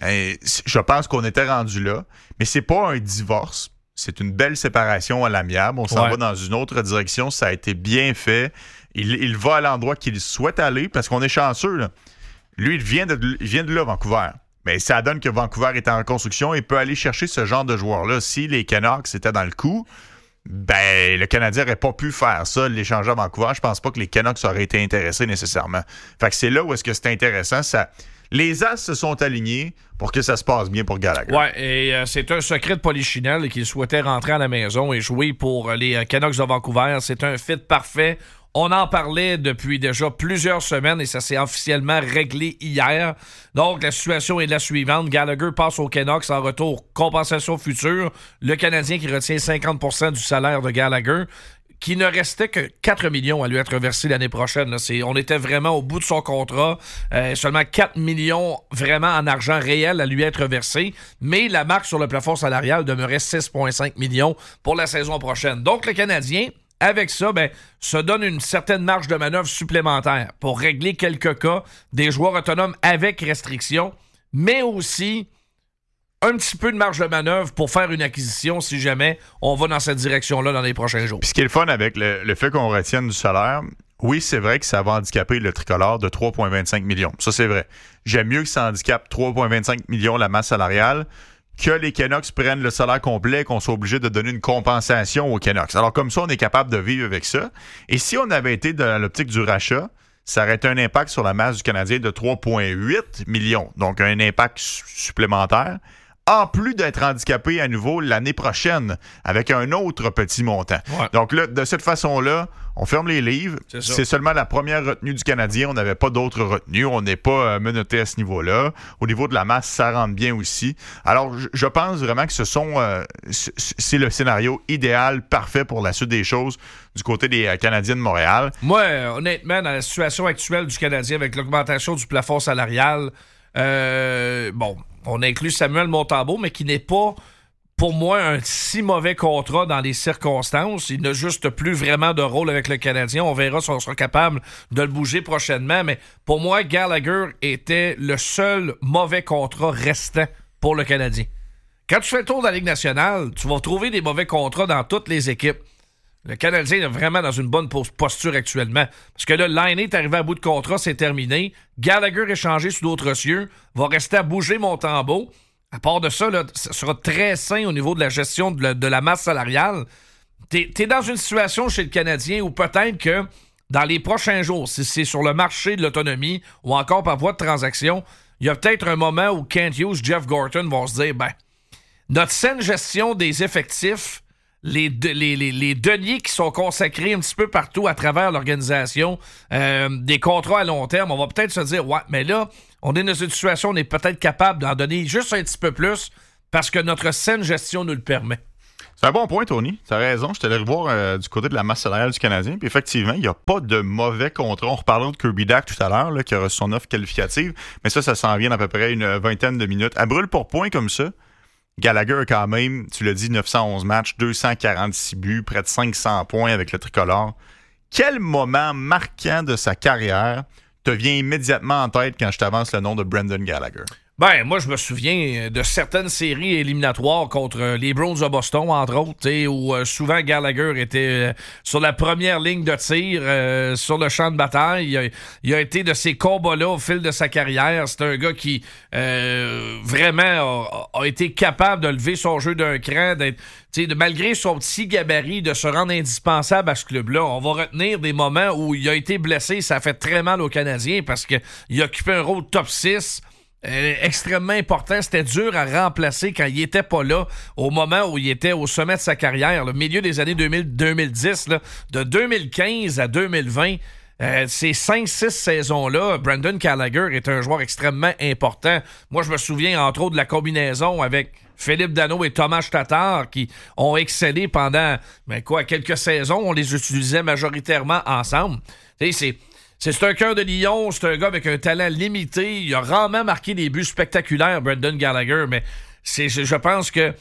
Je pense qu'on était rendu là, mais c'est pas un divorce. C'est une belle séparation à l'amiable. On s'en va dans une autre direction. Ça a été bien fait. Il va à l'endroit qu'il souhaite aller parce qu'on est chanceux. Là. Lui, il vient de là, Vancouver. Mais ça donne que Vancouver est en reconstruction et peut aller chercher ce genre de joueurs-là. Si les Canucks étaient dans le coup, ben le Canadien n'aurait pas pu faire ça, l'échanger à Vancouver. Je pense pas que les Canucks auraient été intéressés nécessairement. Fait que c'est là où est-ce que c'est intéressant. Les As se sont alignés pour que ça se passe bien pour Gallagher. Ouais, et c'est un secret de Polichinelle qu'il souhaitait rentrer à la maison et jouer pour les Canucks de Vancouver. C'est un fit parfait. On en parlait depuis déjà plusieurs semaines et ça s'est officiellement réglé hier. Donc, la situation est la suivante. Gallagher passe aux Canucks en retour. Compensation future. Le Canadien qui retient 50% du salaire de Gallagher, qui ne restait que 4 millions à lui être versé l'année prochaine. Là. On était vraiment au bout de son contrat. Seulement 4 millions vraiment en argent réel à lui être versé. Mais la marque sur le plafond salarial demeurait 6,5 millions pour la saison prochaine. Donc, le Canadien, avec ça, se donne une certaine marge de manœuvre supplémentaire pour régler quelques cas des joueurs autonomes avec restriction, mais aussi un petit peu de marge de manœuvre pour faire une acquisition si jamais on va dans cette direction-là dans les prochains jours. Puis ce qui est le fun avec le fait qu'on retienne du salaire, oui, c'est vrai que ça va handicaper le tricolore de 3,25 millions. Ça, c'est vrai. J'aime mieux que ça handicape 3,25 millions la masse salariale que les Canucks prennent le salaire complet, qu'on soit obligé de donner une compensation aux Canucks. Alors, comme ça, on est capable de vivre avec ça. Et si on avait été dans l'optique du rachat, ça aurait été un impact sur la masse du Canadien de 3,8 millions. Donc, un impact supplémentaire. En plus d'être handicapé à nouveau l'année prochaine avec un autre petit montant. Ouais. Donc là, de cette façon-là, on ferme les livres. C'est seulement la première retenue du Canadien. On n'avait pas d'autres retenues. On n'est pas menotté à ce niveau-là. Au niveau de la masse, ça rentre bien aussi. Alors, je pense vraiment que c'est le scénario idéal, parfait pour la suite des choses du côté des Canadiens de Montréal. Moi, honnêtement, dans la situation actuelle du Canadien avec l'augmentation du plafond salarial, on inclut Samuel Montembeault, mais qui n'est pas, pour moi, un si mauvais contrat dans les circonstances. Il n'a juste plus vraiment de rôle avec le Canadien. On verra si on sera capable de le bouger prochainement. Mais pour moi, Gallagher était le seul mauvais contrat restant pour le Canadien. Quand tu fais le tour de la Ligue nationale, tu vas trouver des mauvais contrats dans toutes les équipes. Le Canadien est vraiment dans une bonne posture actuellement. Parce que là, Laine est arrivé à bout de contrat, c'est terminé. Gallagher est changé sous d'autres cieux. Va rester à bouger Montembeault. À part de ça, là, ça sera très sain au niveau de la gestion de la masse salariale. T'es dans une situation chez le Canadien où peut-être que dans les prochains jours, si c'est sur le marché de l'autonomie ou encore par voie de transaction, il y a peut-être un moment où Kent Hughes, Jeff Gorton vont se dire, notre saine gestion des effectifs les deniers qui sont consacrés un petit peu partout à travers l'organisation, des contrats à long terme, on va peut-être se dire, ouais, mais là, on est dans une situation où on est peut-être capable d'en donner juste un petit peu plus parce que notre saine gestion nous le permet. C'est un bon point, Tony. Tu as raison. Je t'allais revoir du côté de la masse salariale du Canadien. Puis effectivement, il n'y a pas de mauvais contrat. On reparlera de Kirby Dach tout à l'heure, là, qui a reçu son offre qualificative. Mais ça s'en vient d'à peu près une vingtaine de minutes. À brûle pour point comme ça, Gallagher a quand même, tu l'as dit, 911 matchs, 246 buts, près de 500 points avec le tricolore. Quel moment marquant de sa carrière te vient immédiatement en tête quand je t'avance le nom de Brendan Gallagher? Ben, moi, je me souviens de certaines séries éliminatoires contre les Browns de Boston, entre autres, où souvent Gallagher était sur la première ligne de tir, sur le champ de bataille. Il a été de ces combats-là au fil de sa carrière. C'est un gars qui vraiment a été capable de lever son jeu d'un cran, malgré son petit gabarit, de se rendre indispensable à ce club-là. On va retenir des moments où il a été blessé. Ça a fait très mal aux Canadiens parce qu'il occupait un rôle top 6. Extrêmement important. C'était dur à remplacer quand il était pas là, au moment où il était au sommet de sa carrière, le milieu des années 2000-2010, là, de 2015 à 2020. Ces 5-6 saisons-là, Brendan Gallagher est un joueur extrêmement important. Moi, je me souviens, entre autres, de la combinaison avec Philippe Danault et Thomas Tatar qui ont excellé pendant quelques saisons. On les utilisait majoritairement ensemble. C'est un cœur de lion, c'est un gars avec un talent limité. Il a rarement marqué des buts spectaculaires, Brendan Gallagher, mais je pense que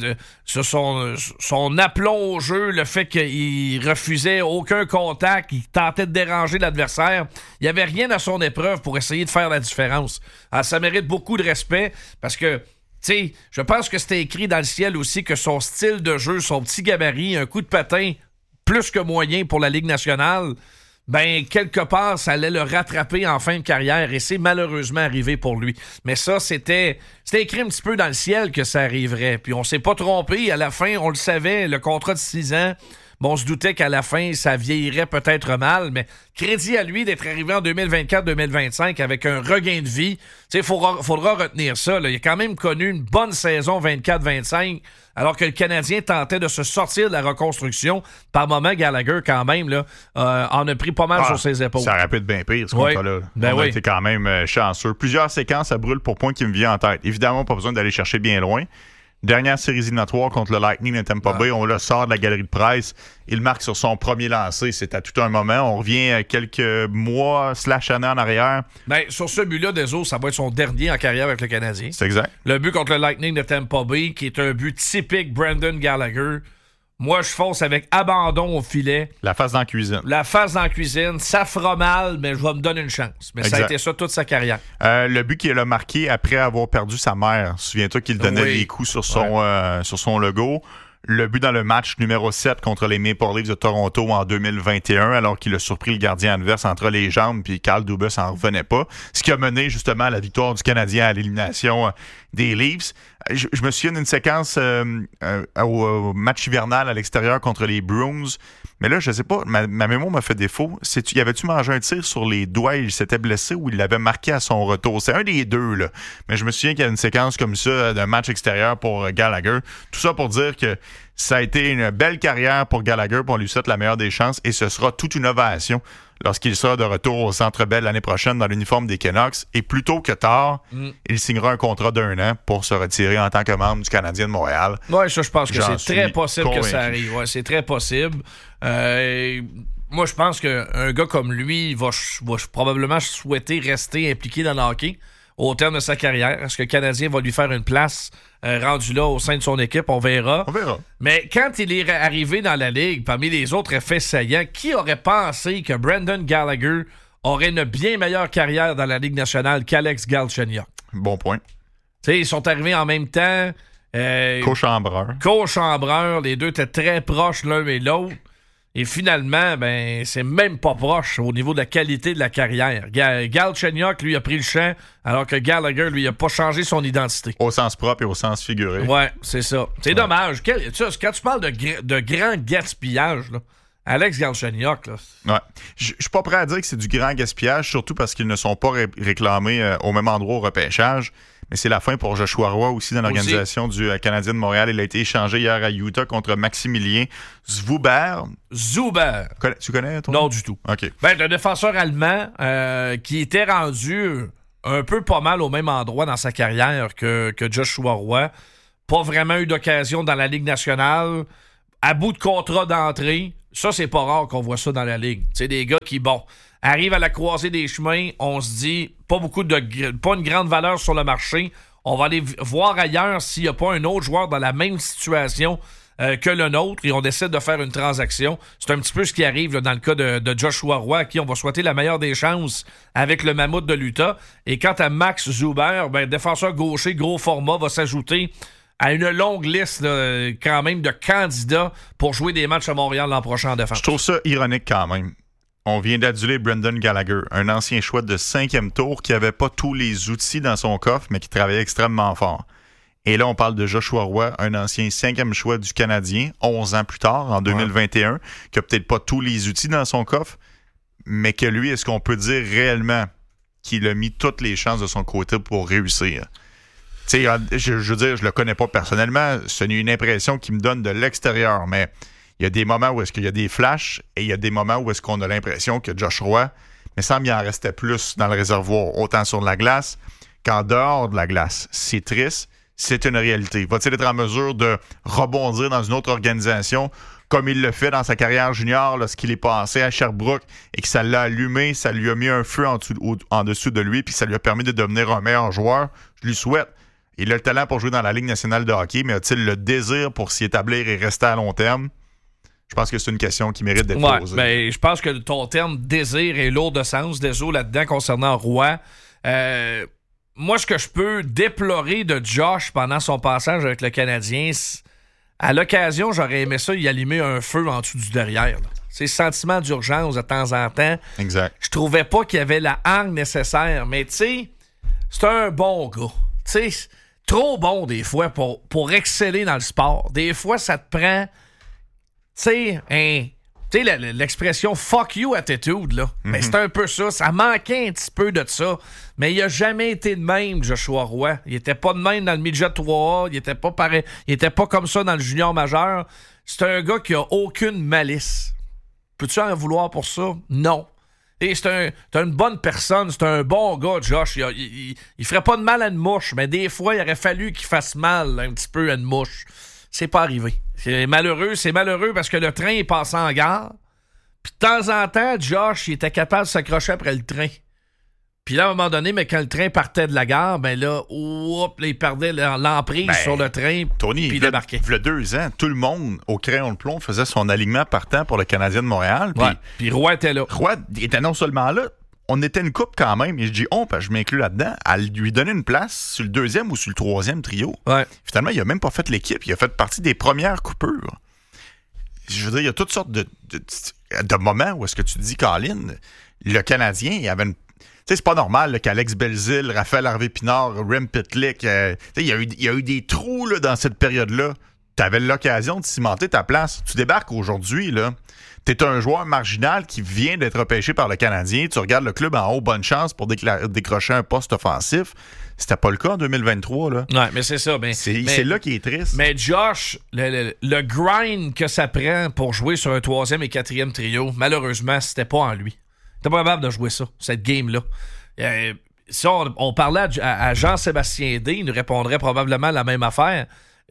son aplomb au jeu, le fait qu'il refusait aucun contact, il tentait de déranger l'adversaire, il n'y avait rien à son épreuve pour essayer de faire la différence. Alors, ça mérite beaucoup de respect parce que je pense que c'était écrit dans le ciel aussi que son style de jeu, son petit gabarit, un coup de patin plus que moyen pour la Ligue nationale, quelque part, ça allait le rattraper en fin de carrière et c'est malheureusement arrivé pour lui. Mais ça, c'était écrit un petit peu dans le ciel que ça arriverait. Puis on s'est pas trompé. À la fin, on le savait, le contrat de 6 ans, on se doutait qu'à la fin, ça vieillirait peut-être mal, mais crédit à lui d'être arrivé en 2024-2025 avec un regain de vie. Il faudra retenir ça. Là. Il a quand même connu une bonne saison 24-25, alors que le Canadien tentait de se sortir de la reconstruction. Par moment, Gallagher, quand même, là, en a pris pas mal sur ses épaules. Ça aurait pu être bien pire, ce contrat-là. On a été quand même chanceux. Plusieurs séquences à brûle pour point qui me viennent en tête. Évidemment, pas besoin d'aller chercher bien loin. Dernière série éliminatoire contre le Lightning de Tampa Bay, on le sort de la galerie de presse. Il marque sur son premier lancé. C'était tout un moment. On revient quelques mois / années en arrière. Sur ce but-là, Deso, ça va être son dernier en carrière avec le Canadien. C'est exact. Le but contre le Lightning de Tampa Bay, qui est un but typique Brendan Gallagher. Moi, je fonce avec abandon au filet. La face dans la cuisine. La face dans la cuisine. Ça fera mal, mais je vais me donner une chance. Mais exact. Ça a été ça toute sa carrière. Le but qu'il a marqué après avoir perdu sa mère. Souviens-toi qu'il donnait des coups sur son logo. Le but dans le match numéro 7 contre les Maple Leafs de Toronto en 2021, alors qu'il a surpris le gardien adverse entre les jambes, puis Carl Dubas n'en revenait pas. Ce qui a mené justement à la victoire du Canadien à l'élimination des Leafs. Je me souviens d'une séquence au match hivernal à l'extérieur contre les Bruins. Mais là, je sais pas, ma mémoire m'a fait défaut. Y avait-tu mangé un tir sur les doigts et il s'était blessé ou il l'avait marqué à son retour? C'est un des deux, là. Mais je me souviens qu'il y a une séquence comme ça d'un match extérieur pour Gallagher. Tout ça pour dire que ça a été une belle carrière pour Gallagher, pour lui souhaite la meilleure des chances et ce sera toute une ovation lorsqu'il sera de retour au Centre Bell l'année prochaine dans l'uniforme des Canucks. Et plus tôt que tard, il signera un contrat d'1 an pour se retirer en tant que membre du Canadien de Montréal. Oui, ça, je pense que c'est très possible que ça arrive. Ouais, c'est très possible. Moi, je pense qu'un gars comme lui va probablement souhaiter rester impliqué dans le hockey au terme de sa carrière. Est-ce que le Canadien va lui faire une place rendu là au sein de son équipe? On verra. Mais quand il est arrivé dans la Ligue, parmi les autres effets saillants, qui aurait pensé que Brendan Gallagher aurait une bien meilleure carrière dans la Ligue nationale qu'Alex Galchenyuk? Bon point. Ils sont arrivés en même temps. Co-chambreur. Les deux étaient très proches l'un et l'autre. Et finalement, c'est même pas proche au niveau de la qualité de la carrière. Galchenyuk, lui, a pris le champ, alors que Gallagher, lui, a pas changé son identité. Au sens propre et au sens figuré. Ouais, c'est ça. C'est dommage. Quand tu parles de grand gaspillage, là, Alex Galchenyuk, là. Ouais. Je suis pas prêt à dire que c'est du grand gaspillage, surtout parce qu'ils ne sont pas réclamés au même endroit au repêchage. Mais c'est la fin pour Joshua Roy aussi dans l'organisation du Canadien de Montréal. Il a été échangé hier à Utah contre Maximilien Zuber. Tu connais, toi? Non, du tout. OK. Ben, un défenseur allemand qui était rendu un peu pas mal au même endroit dans sa carrière que Joshua Roy. Pas vraiment eu d'occasion dans la Ligue nationale. À bout de contrat d'entrée. Ça, c'est pas rare qu'on voit ça dans la Ligue. C'est des gars qui, arrivent à la croisée des chemins. On se dit, pas une grande valeur sur le marché. On va aller voir ailleurs s'il n'y a pas un autre joueur dans la même situation que le nôtre et on décide de faire une transaction. C'est un petit peu ce qui arrive là, dans le cas de Joshua Roy, à qui on va souhaiter la meilleure des chances avec le Mammouth de l'Utah. Et quant à Max Zuber, défenseur gaucher, gros format, va s'ajouter à une longue liste quand même de candidats pour jouer des matchs à Montréal l'an prochain en défense. Je trouve ça ironique quand même. On vient d'aduler Brendan Gallagher, un ancien choix de 5e tour qui n'avait pas tous les outils dans son coffre, mais qui travaillait extrêmement fort. Et là, on parle de Joshua Roy, un ancien 5e choix du Canadien, 11 ans plus tard, en 2021, qui n'a peut-être pas tous les outils dans son coffre, mais que lui, est-ce qu'on peut dire réellement qu'il a mis toutes les chances de son côté pour réussir? Tu sais, je veux dire, je le connais pas personnellement, ce n'est une impression qui me donne de l'extérieur, mais il y a des moments où est-ce qu'il y a des flashs et il y a des moments où est-ce qu'on a l'impression que Josh Roy, mais semble qu'il en restait plus dans le réservoir, autant sur la glace qu'en dehors de la glace. C'est triste, c'est une réalité. Va-t-il être en mesure de rebondir dans une autre organisation comme il le fait dans sa carrière junior lorsqu'il est passé à Sherbrooke et que ça l'a allumé, ça lui a mis un feu en dessous de lui puis ça lui a permis de devenir un meilleur joueur? Je lui souhaite. Il a le talent pour jouer dans la Ligue nationale de hockey, mais a-t-il le désir pour s'y établir et rester à long terme? Je pense que c'est une question qui mérite d'être posée. Ben, je pense que ton terme désir est lourd de sens. Désolé là-dedans concernant Roy. Moi, ce que je peux déplorer de Josh pendant son passage avec le Canadien, à l'occasion, j'aurais aimé ça y allumer un feu en dessous du derrière. C'est sentiment d'urgence de temps en temps. Exact. Je trouvais pas qu'il y avait la hargne nécessaire. Mais tu sais, c'est un bon gars. Tu sais, trop bon des fois pour exceller dans le sport. Des fois, ça te prend... Tu sais, l'expression « fuck you attitude », là. Ben, c'est un peu ça. Ça manquait un petit peu de ça. Mais il a jamais été de même, Joshua Roy. Il était pas de même dans le midget 3A. Il était pas pareil. Il était pas comme ça dans le junior majeur. C'est un gars qui a aucune malice. Peux-tu en vouloir pour ça? Non. Et c'est une bonne personne. C'est un bon gars, Josh. Il ferait pas de mal à une mouche, mais des fois, il aurait fallu qu'il fasse mal un petit peu à une mouche. C'est pas arrivé. C'est malheureux parce que le train est passé en gare. Puis de temps en temps, Josh, il était capable de s'accrocher après le train. Puis là, à un moment donné, mais quand le train partait de la gare, ben là, il perdait l'emprise sur le train. Tony, il débarquait. Il y a 2 ans, tout le monde au crayon de plomb faisait son alignement partant pour le Canadien de Montréal. Puis Roy était là. Roy était non seulement là, on était une couple quand même, et je dis parce que je m'inclus là-dedans, à lui donner une place sur le 2e ou sur le 3e trio. Ouais. Finalement, il a même pas fait l'équipe, il a fait partie des premières coupures. Je veux dire, il y a toutes sortes de moments où est-ce que tu te dis, Colin, le Canadien, il y avait une... Tu sais, c'est pas normal là, qu'Alex Belzile, Raphaël Harvey-Pinard, Rem Pitlick, il y a eu des trous là, dans cette période-là. Tu avais l'occasion de cimenter ta place. Tu débarques aujourd'hui, là. T'es un joueur marginal qui vient d'être repêché par le Canadien. Tu regardes le club en haut, bonne chance pour décrocher un poste offensif. C'était pas le cas en 2023. Là. Ouais, mais c'est ça. C'est là qui est triste. Mais Josh, le grind que ça prend pour jouer sur un 3e et 4e trio, malheureusement, c'était pas en lui. T'es pas capable de jouer ça, cette game-là. Si on parlait à Jean-Sébastien D, il nous répondrait probablement la même affaire.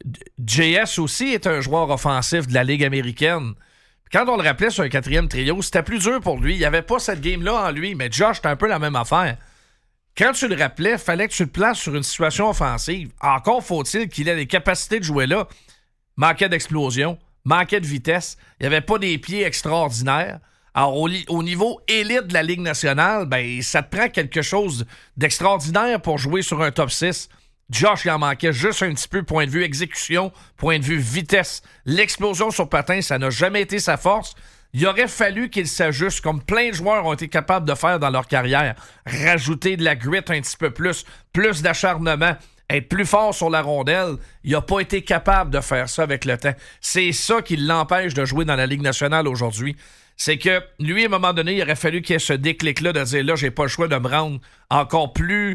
JS aussi est un joueur offensif de la Ligue américaine. Quand on le rappelait sur un 4e trio, c'était plus dur pour lui. Il n'y avait pas cette game-là en lui, mais Josh, c'était un peu la même affaire. Quand tu le rappelais, il fallait que tu le places sur une situation offensive. Encore faut-il qu'il ait les capacités de jouer là. Manquait d'explosion, manquait de vitesse. Il n'y avait pas des pieds extraordinaires. Alors, au niveau élite de la Ligue nationale, ben, ça te prend quelque chose d'extraordinaire pour jouer sur un top 6. Josh, il en manquait juste un petit peu, point de vue exécution, point de vue vitesse. L'explosion sur patin, ça n'a jamais été sa force. Il aurait fallu qu'il s'ajuste, comme plein de joueurs ont été capables de faire dans leur carrière. Rajouter de la grit un petit peu plus d'acharnement, être plus fort sur la rondelle. Il n'a pas été capable de faire ça avec le temps. C'est ça qui l'empêche de jouer dans la Ligue nationale aujourd'hui. C'est que lui, à un moment donné, il aurait fallu qu'il y ait ce déclic-là de dire, là, j'ai pas le choix de me rendre encore plus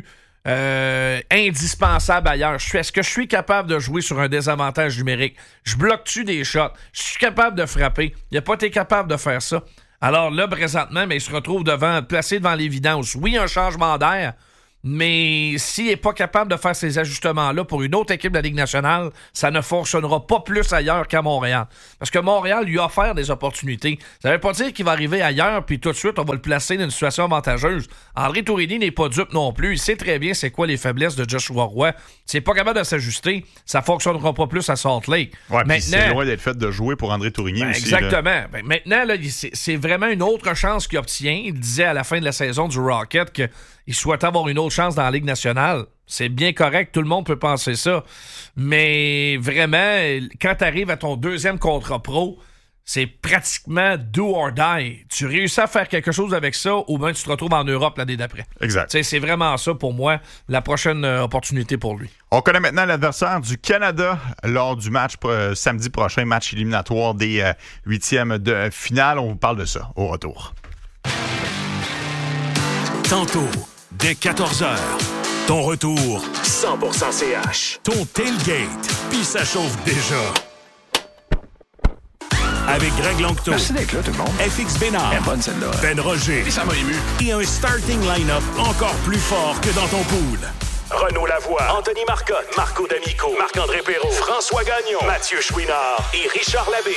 indispensable ailleurs? Est-ce que je suis capable de jouer sur un désavantage numérique? Je bloque-tu des shots? Je suis capable de frapper? Il n'a pas été capable de faire ça. Alors là, présentement, il se retrouve placé devant l'évidence. Oui, un changement d'air, mais s'il n'est pas capable de faire ces ajustements-là pour une autre équipe de la Ligue nationale, ça ne fonctionnera pas plus ailleurs qu'à Montréal. Parce que Montréal lui a offert des opportunités. Ça ne veut pas dire qu'il va arriver ailleurs, puis tout de suite, on va le placer dans une situation avantageuse. André Tourigny n'est pas dupe non plus. Il sait très bien c'est quoi les faiblesses de Joshua Roy. S'il n'est pas capable de s'ajuster, ça ne fonctionnera pas plus à Salt Lake. Ouais, maintenant, c'est loin d'être fait de jouer pour André Tourigny aussi. Exactement. Maintenant, là, c'est vraiment une autre chance qu'il obtient. Il disait à la fin de la saison du Rocket qu'il souhaitait avoir une autre chance dans la Ligue nationale. C'est bien correct, tout le monde peut penser ça. Mais vraiment, quand tu arrives à ton deuxième contrat pro, c'est pratiquement do or die. Tu réussis à faire quelque chose avec ça, ou bien tu te retrouves en Europe l'année d'après. Exact. T'sais, c'est vraiment ça, pour moi, la prochaine opportunité pour lui. On connaît maintenant l'adversaire du Canada lors du match samedi prochain, match éliminatoire des huitièmes de finale. On vous parle de ça au retour. Tantôt, dès 14h, ton retour 100% CH. Ton tailgate, puis ça chauffe déjà. Avec Greg Longto. Merci d'être là, tout le monde. FX Bénard. Bonne celle-là. Ben Roger. Et ça m'a ému. Et un starting line-up encore plus fort que dans ton pool. Renaud Lavoie, Anthony Marcotte, Marco D'Amico, Marc-André Perrault, François Gagnon, Mathieu Chouinard et Richard Labbé.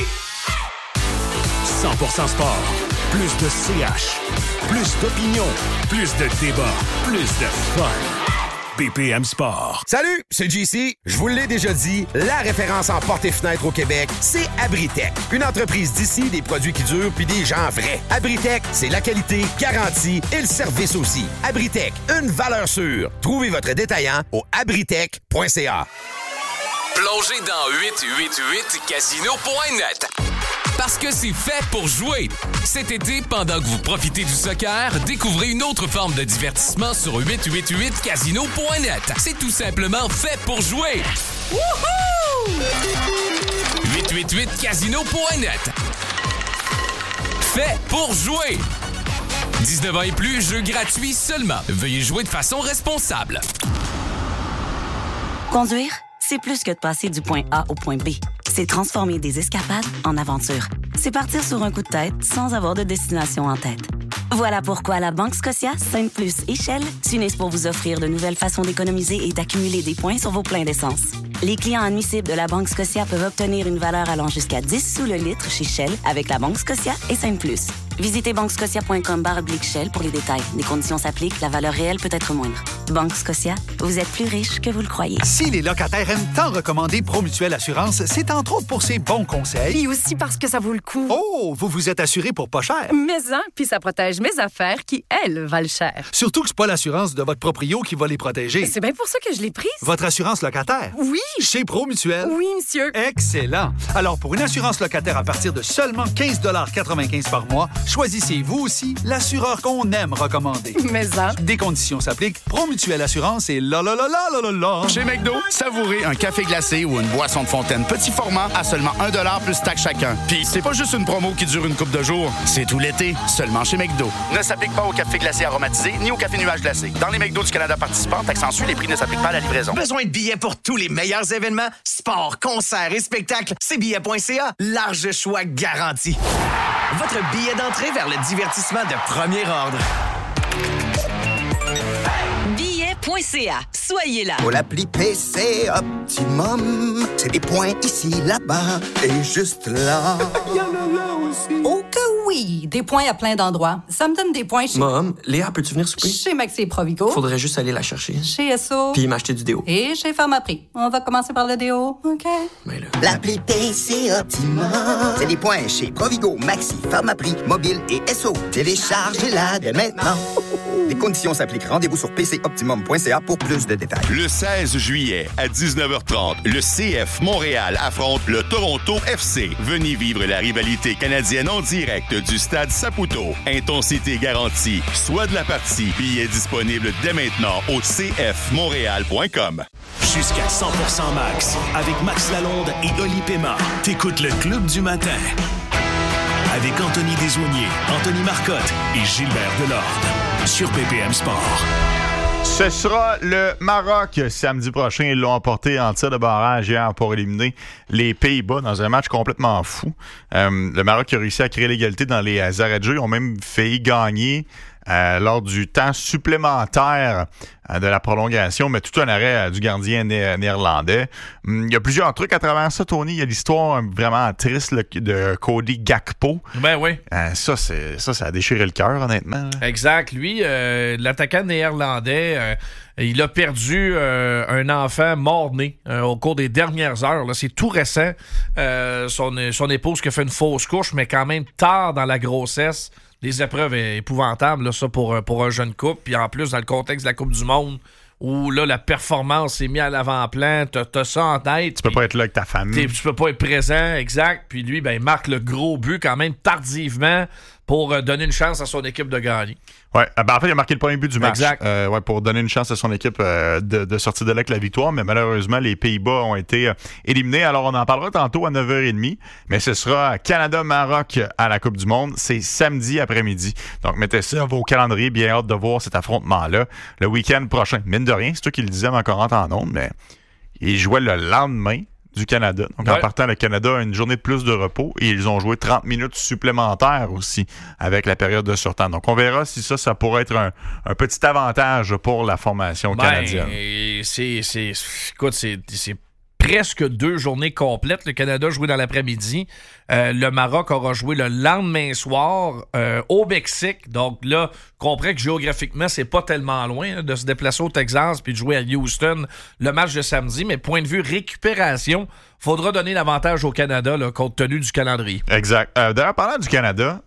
100% sport. Plus de CH. Plus d'opinion. Plus de débat. Plus de fun. BPM Sport. Salut, c'est JC. Je vous l'ai déjà dit, la référence en portes et fenêtres au Québec, c'est Abritech. Une entreprise d'ici, des produits qui durent puis des gens vrais. Abritech, c'est la qualité, garantie et le service aussi. Abritech, une valeur sûre. Trouvez votre détaillant au abritech.ca. Plongez dans 888casino.net. Parce que c'est fait pour jouer. Cet été, pendant que vous profitez du soccer, découvrez une autre forme de divertissement sur 888casino.net. C'est tout simplement fait pour jouer. Wouhou! 888casino.net. Fait pour jouer. 19 ans et plus, jeu gratuit seulement. Veuillez jouer de façon responsable. Conduire, c'est plus que de passer du point A au point B. C'est transformer des escapades en aventures. C'est partir sur un coup de tête sans avoir de destination en tête. Voilà pourquoi la Banque Scotia, Sainte-Plus et Shell s'unissent pour vous offrir de nouvelles façons d'économiser et d'accumuler des points sur vos pleins d'essence. Les clients admissibles de la Banque Scotia peuvent obtenir une valeur allant jusqu'à 10 sous le litre chez Shell avec la Banque Scotia et Sainte-Plus. Visitez banquescotia.com/Shell pour les détails. Les conditions s'appliquent, la valeur réelle peut être moindre. Banque Scotia, vous êtes plus riche que vous le croyez. Si les locataires aiment tant recommander Promutuelle Assurance, c'est entre autres pour ses bons conseils. Et aussi parce que ça vaut le coup. Oh, vous vous êtes assuré pour pas cher. Mais hein, puis ça protège mes affaires qui, elles, valent cher. Surtout que c'est pas l'assurance de votre proprio qui va les protéger. C'est bien pour ça que je l'ai prise. Votre assurance locataire? Oui. Chez Promutuelle? Oui, monsieur. Excellent. Alors, pour une assurance locataire à partir de seulement 15,95 par mois, choisissez vous aussi l'assureur qu'on aime recommander. Mais ça. Des conditions s'appliquent. Promutuelle Assurance et la. Chez McDo, savourez un café glacé ou une boisson de fontaine petit format à seulement 1$ plus taxe chacun. Puis c'est pas juste une promo qui dure une couple de jours, c'est tout l'été, seulement chez McDo. Ne s'applique pas au café glacé aromatisé ni au café nuage glacé. Dans les McDo du Canada participants, taxe en sus, les prix ne s'appliquent pas à la livraison. Besoin de billets pour tous les meilleurs événements, sports, concerts et spectacles? C'est billets.ca. Large choix garanti. Votre billet d'entrée vers le divertissement de premier ordre. Billet.ca. Soyez là. Pour l'appli PC Optimum, c'est des points ici, là-bas et juste là. Il y en a là aussi. Oh que oui! Des points à plein d'endroits. Ça me donne des points chez... Mom, Léa, peux-tu venir souper? Chez Maxi et Provigo. Faudrait juste aller la chercher. Chez SO. Puis m'acheter du déo. Et chez Pharmaprix. On va commencer par le déo, OK? Mais là... L'appli PC Optimum, c'est des points chez Provigo, Maxi, Pharmaprix, Mobile et SO. Téléchargez-la dès maintenant. Les conditions s'appliquent. Rendez-vous sur pcoptimum.ca pour plus de détails. Le 16 juillet à 19h30, le CF Montréal affronte le Toronto FC. Venez vivre la rivalité canadienne en direct du stade Saputo. Intensité garantie. Soit de la partie. Billets disponibles dès maintenant au cfmontréal.com. Jusqu'à 100% max avec Max Lalonde et Oli Pema. T'écoutes le Club du matin avec Anthony Desaulniers, Anthony Marcotte et Gilbert Delorde sur BPM Sport. Ce sera le Maroc samedi prochain. Ils l'ont emporté en tir de barrage hier pour éliminer les Pays-Bas dans un match complètement fou. Le Maroc a réussi à créer l'égalité dans les arrêts de jeu. Ils ont même failli gagner lors du temps supplémentaire de la prolongation, mais tout un arrêt du gardien néerlandais. Il y a plusieurs trucs à travers ça, Tony. Il y a l'histoire vraiment triste de Cody Gakpo. Ben oui. Ça a déchiré le cœur, honnêtement. Exact. Lui, l'attaquant néerlandais, il a perdu un enfant mort-né au cours des dernières heures. Là. C'est tout récent. Son épouse qui a fait une fausse couche, mais quand même tard dans la grossesse. Des épreuves épouvantables, là, ça, pour un jeune couple. Puis en plus, dans le contexte de la Coupe du Monde, où là, la performance est mise à l'avant-plan, t'as ça en tête. Tu peux pas être là avec ta famille. Tu peux pas être présent, exact. Puis lui, il marque le gros but quand même tardivement pour donner une chance à son équipe de gagner. Ouais, en fait, il a marqué le premier but du match. Exact. Pour donner une chance à son équipe de sortir de là avec la victoire. Mais malheureusement, les Pays-Bas ont été éliminés. Alors, on en parlera tantôt à 9h30. Mais ce sera Canada-Maroc à la Coupe du Monde. C'est samedi après-midi. Donc, mettez ça à vos calendriers. Bien hâte de voir cet affrontement-là le week-end prochain. Mine de rien, c'est toi qui le disais encore en ondes, mais il jouait le lendemain du Canada. Donc, en partant, le Canada a une journée de plus de repos et ils ont joué 30 minutes supplémentaires aussi avec la période de surtemps. Donc, on verra si ça pourrait être un petit avantage pour la formation canadienne. Écoute, c'est presque 2 journées complètes. Le Canada a joué dans l'après-midi. Le Maroc aura joué le lendemain soir au Mexique. Donc là, comprends que géographiquement, c'est pas tellement loin de se déplacer au Texas puis de jouer à Houston le match de samedi. Mais point de vue récupération, faudra donner l'avantage au Canada là, compte tenu du calendrier. Exact. D'ailleurs, parlant du Canada,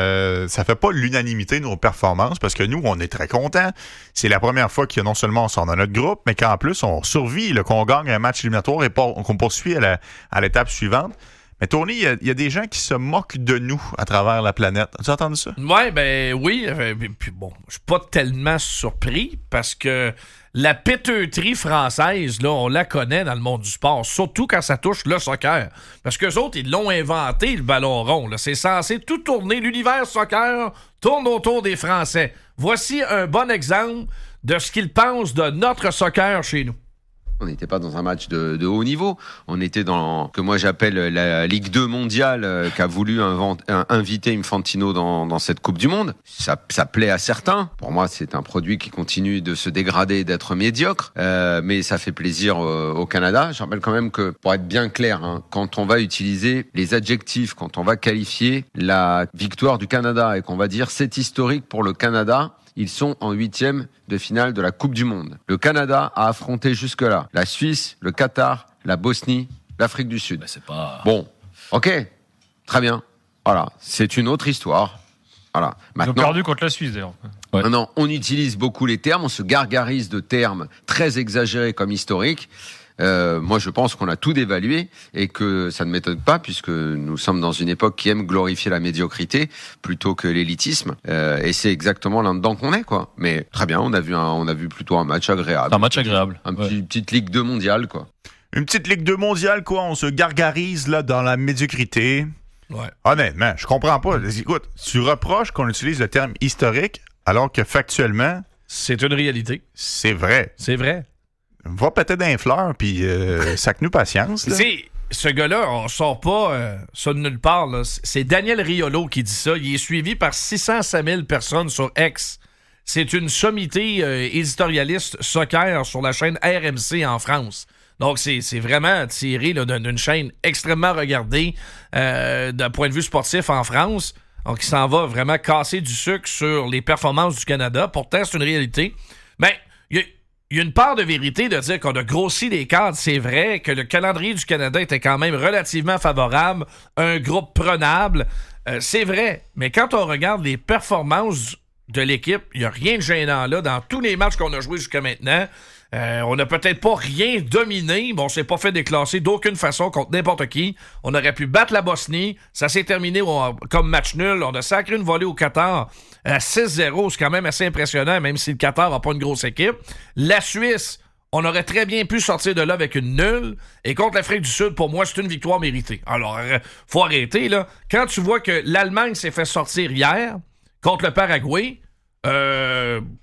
ça fait pas l'unanimité de nos performances parce que nous, on est très contents. C'est la première fois que non seulement on sort dans notre groupe, mais qu'en plus, on survit, là, qu'on gagne un match éliminatoire et qu'on poursuit à l'étape suivante. Mais Tony, il y a des gens qui se moquent de nous à travers la planète. As-tu entendu ça? Oui. Puis bon, je suis pas tellement surpris parce que la péteuterie française, là, on la connaît dans le monde du sport, surtout quand ça touche le soccer. Parce qu'eux autres, ils l'ont inventé, le ballon rond. Là. C'est censé tout tourner. L'univers soccer tourne autour des Français. Voici un bon exemple de ce qu'ils pensent de notre soccer chez nous. On n'était pas dans un match de haut niveau. On était dans que moi j'appelle la Ligue 2 mondiale qu'a voulu inviter Infantino dans cette Coupe du Monde. Ça plaît à certains. Pour moi, c'est un produit qui continue de se dégrader et d'être médiocre. Mais ça fait plaisir au Canada. Je rappelle quand même que, pour être bien clair, quand on va utiliser les adjectifs, quand on va qualifier la victoire du Canada et qu'on va dire c'est historique pour le Canada, ils sont en 8e de finale de la Coupe du Monde. Le Canada a affronté jusque-là la Suisse, le Qatar, la Bosnie, l'Afrique du Sud. C'est pas... Bon, ok, très bien. Voilà, c'est une autre histoire. Voilà. Maintenant, ils ont perdu contre la Suisse, d'ailleurs. Ouais. Maintenant, on utilise beaucoup les termes, on se gargarise de termes très exagérés comme historiques. Moi, je pense qu'on a tout dévalué et que ça ne m'étonne pas puisque nous sommes dans une époque qui aime glorifier la médiocrité plutôt que l'élitisme. Et c'est exactement là-dedans qu'on est, quoi. Mais très bien, on a vu plutôt un match agréable. Un match agréable. Petite Ligue 2 mondiale, quoi. Une petite Ligue 2 mondiale, quoi. On se gargarise là dans la médiocrité. Ouais. Honnêtement, je comprends pas. Écoute, tu reproches qu'on utilise le terme historique alors que factuellement, c'est une réalité. C'est vrai. C'est vrai. Va peut-être d'un fleur, puis sac-nous patience. Là. Ce gars-là, on sort pas ça de nulle part. Là. C'est Daniel Riolo qui dit ça. Il est suivi par 605 000 personnes sur X. C'est une sommité éditorialiste soccer sur la chaîne RMC en France. Donc, c'est vraiment tiré là, d'une chaîne extrêmement regardée d'un point de vue sportif en France. Donc, il s'en va vraiment casser du sucre sur les performances du Canada. Pourtant, c'est une réalité. Mais il y a une part de vérité de dire qu'on a grossi les cadres. C'est vrai que le calendrier du Canada était quand même relativement favorable, un groupe prenable. C'est vrai, mais quand on regarde les performances de l'équipe, il n'y a rien de gênant là. Dans tous les matchs qu'on a joués jusqu'à maintenant, on n'a peut-être pas rien dominé, mais on s'est pas fait déclasser d'aucune façon contre n'importe qui. On aurait pu battre la Bosnie. Ça s'est terminé comme match nul. On a sacré une volée au Qatar à 6-0. C'est quand même assez impressionnant, même si le Qatar n'a pas une grosse équipe. La Suisse, on aurait très bien pu sortir de là avec une nulle. Et contre l'Afrique du Sud, pour moi, c'est une victoire méritée. Alors, faut arrêter, là. Quand tu vois que l'Allemagne s'est fait sortir hier contre le Paraguay,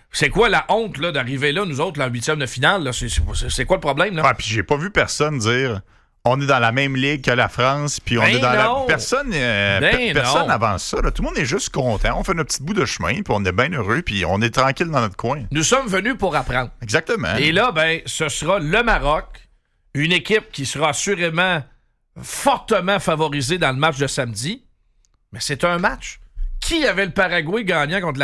C'est quoi la honte là, d'arriver là, nous autres, là, en 8e de finale? Là? C'est quoi le problème? Là? Ah, puis j'ai pas vu personne dire on est dans la même ligue que la France, puis on est dans la... Personne avance ça. Là. Tout le monde est juste content. On fait notre petit bout de chemin, puis on est bien heureux, puis on est tranquille dans notre coin. Nous sommes venus pour apprendre. Exactement. Et là, ben, ce sera le Maroc, une équipe qui sera assurément fortement favorisée dans le match de samedi. Mais c'est un match. Qui avait le Paraguay gagnant contre la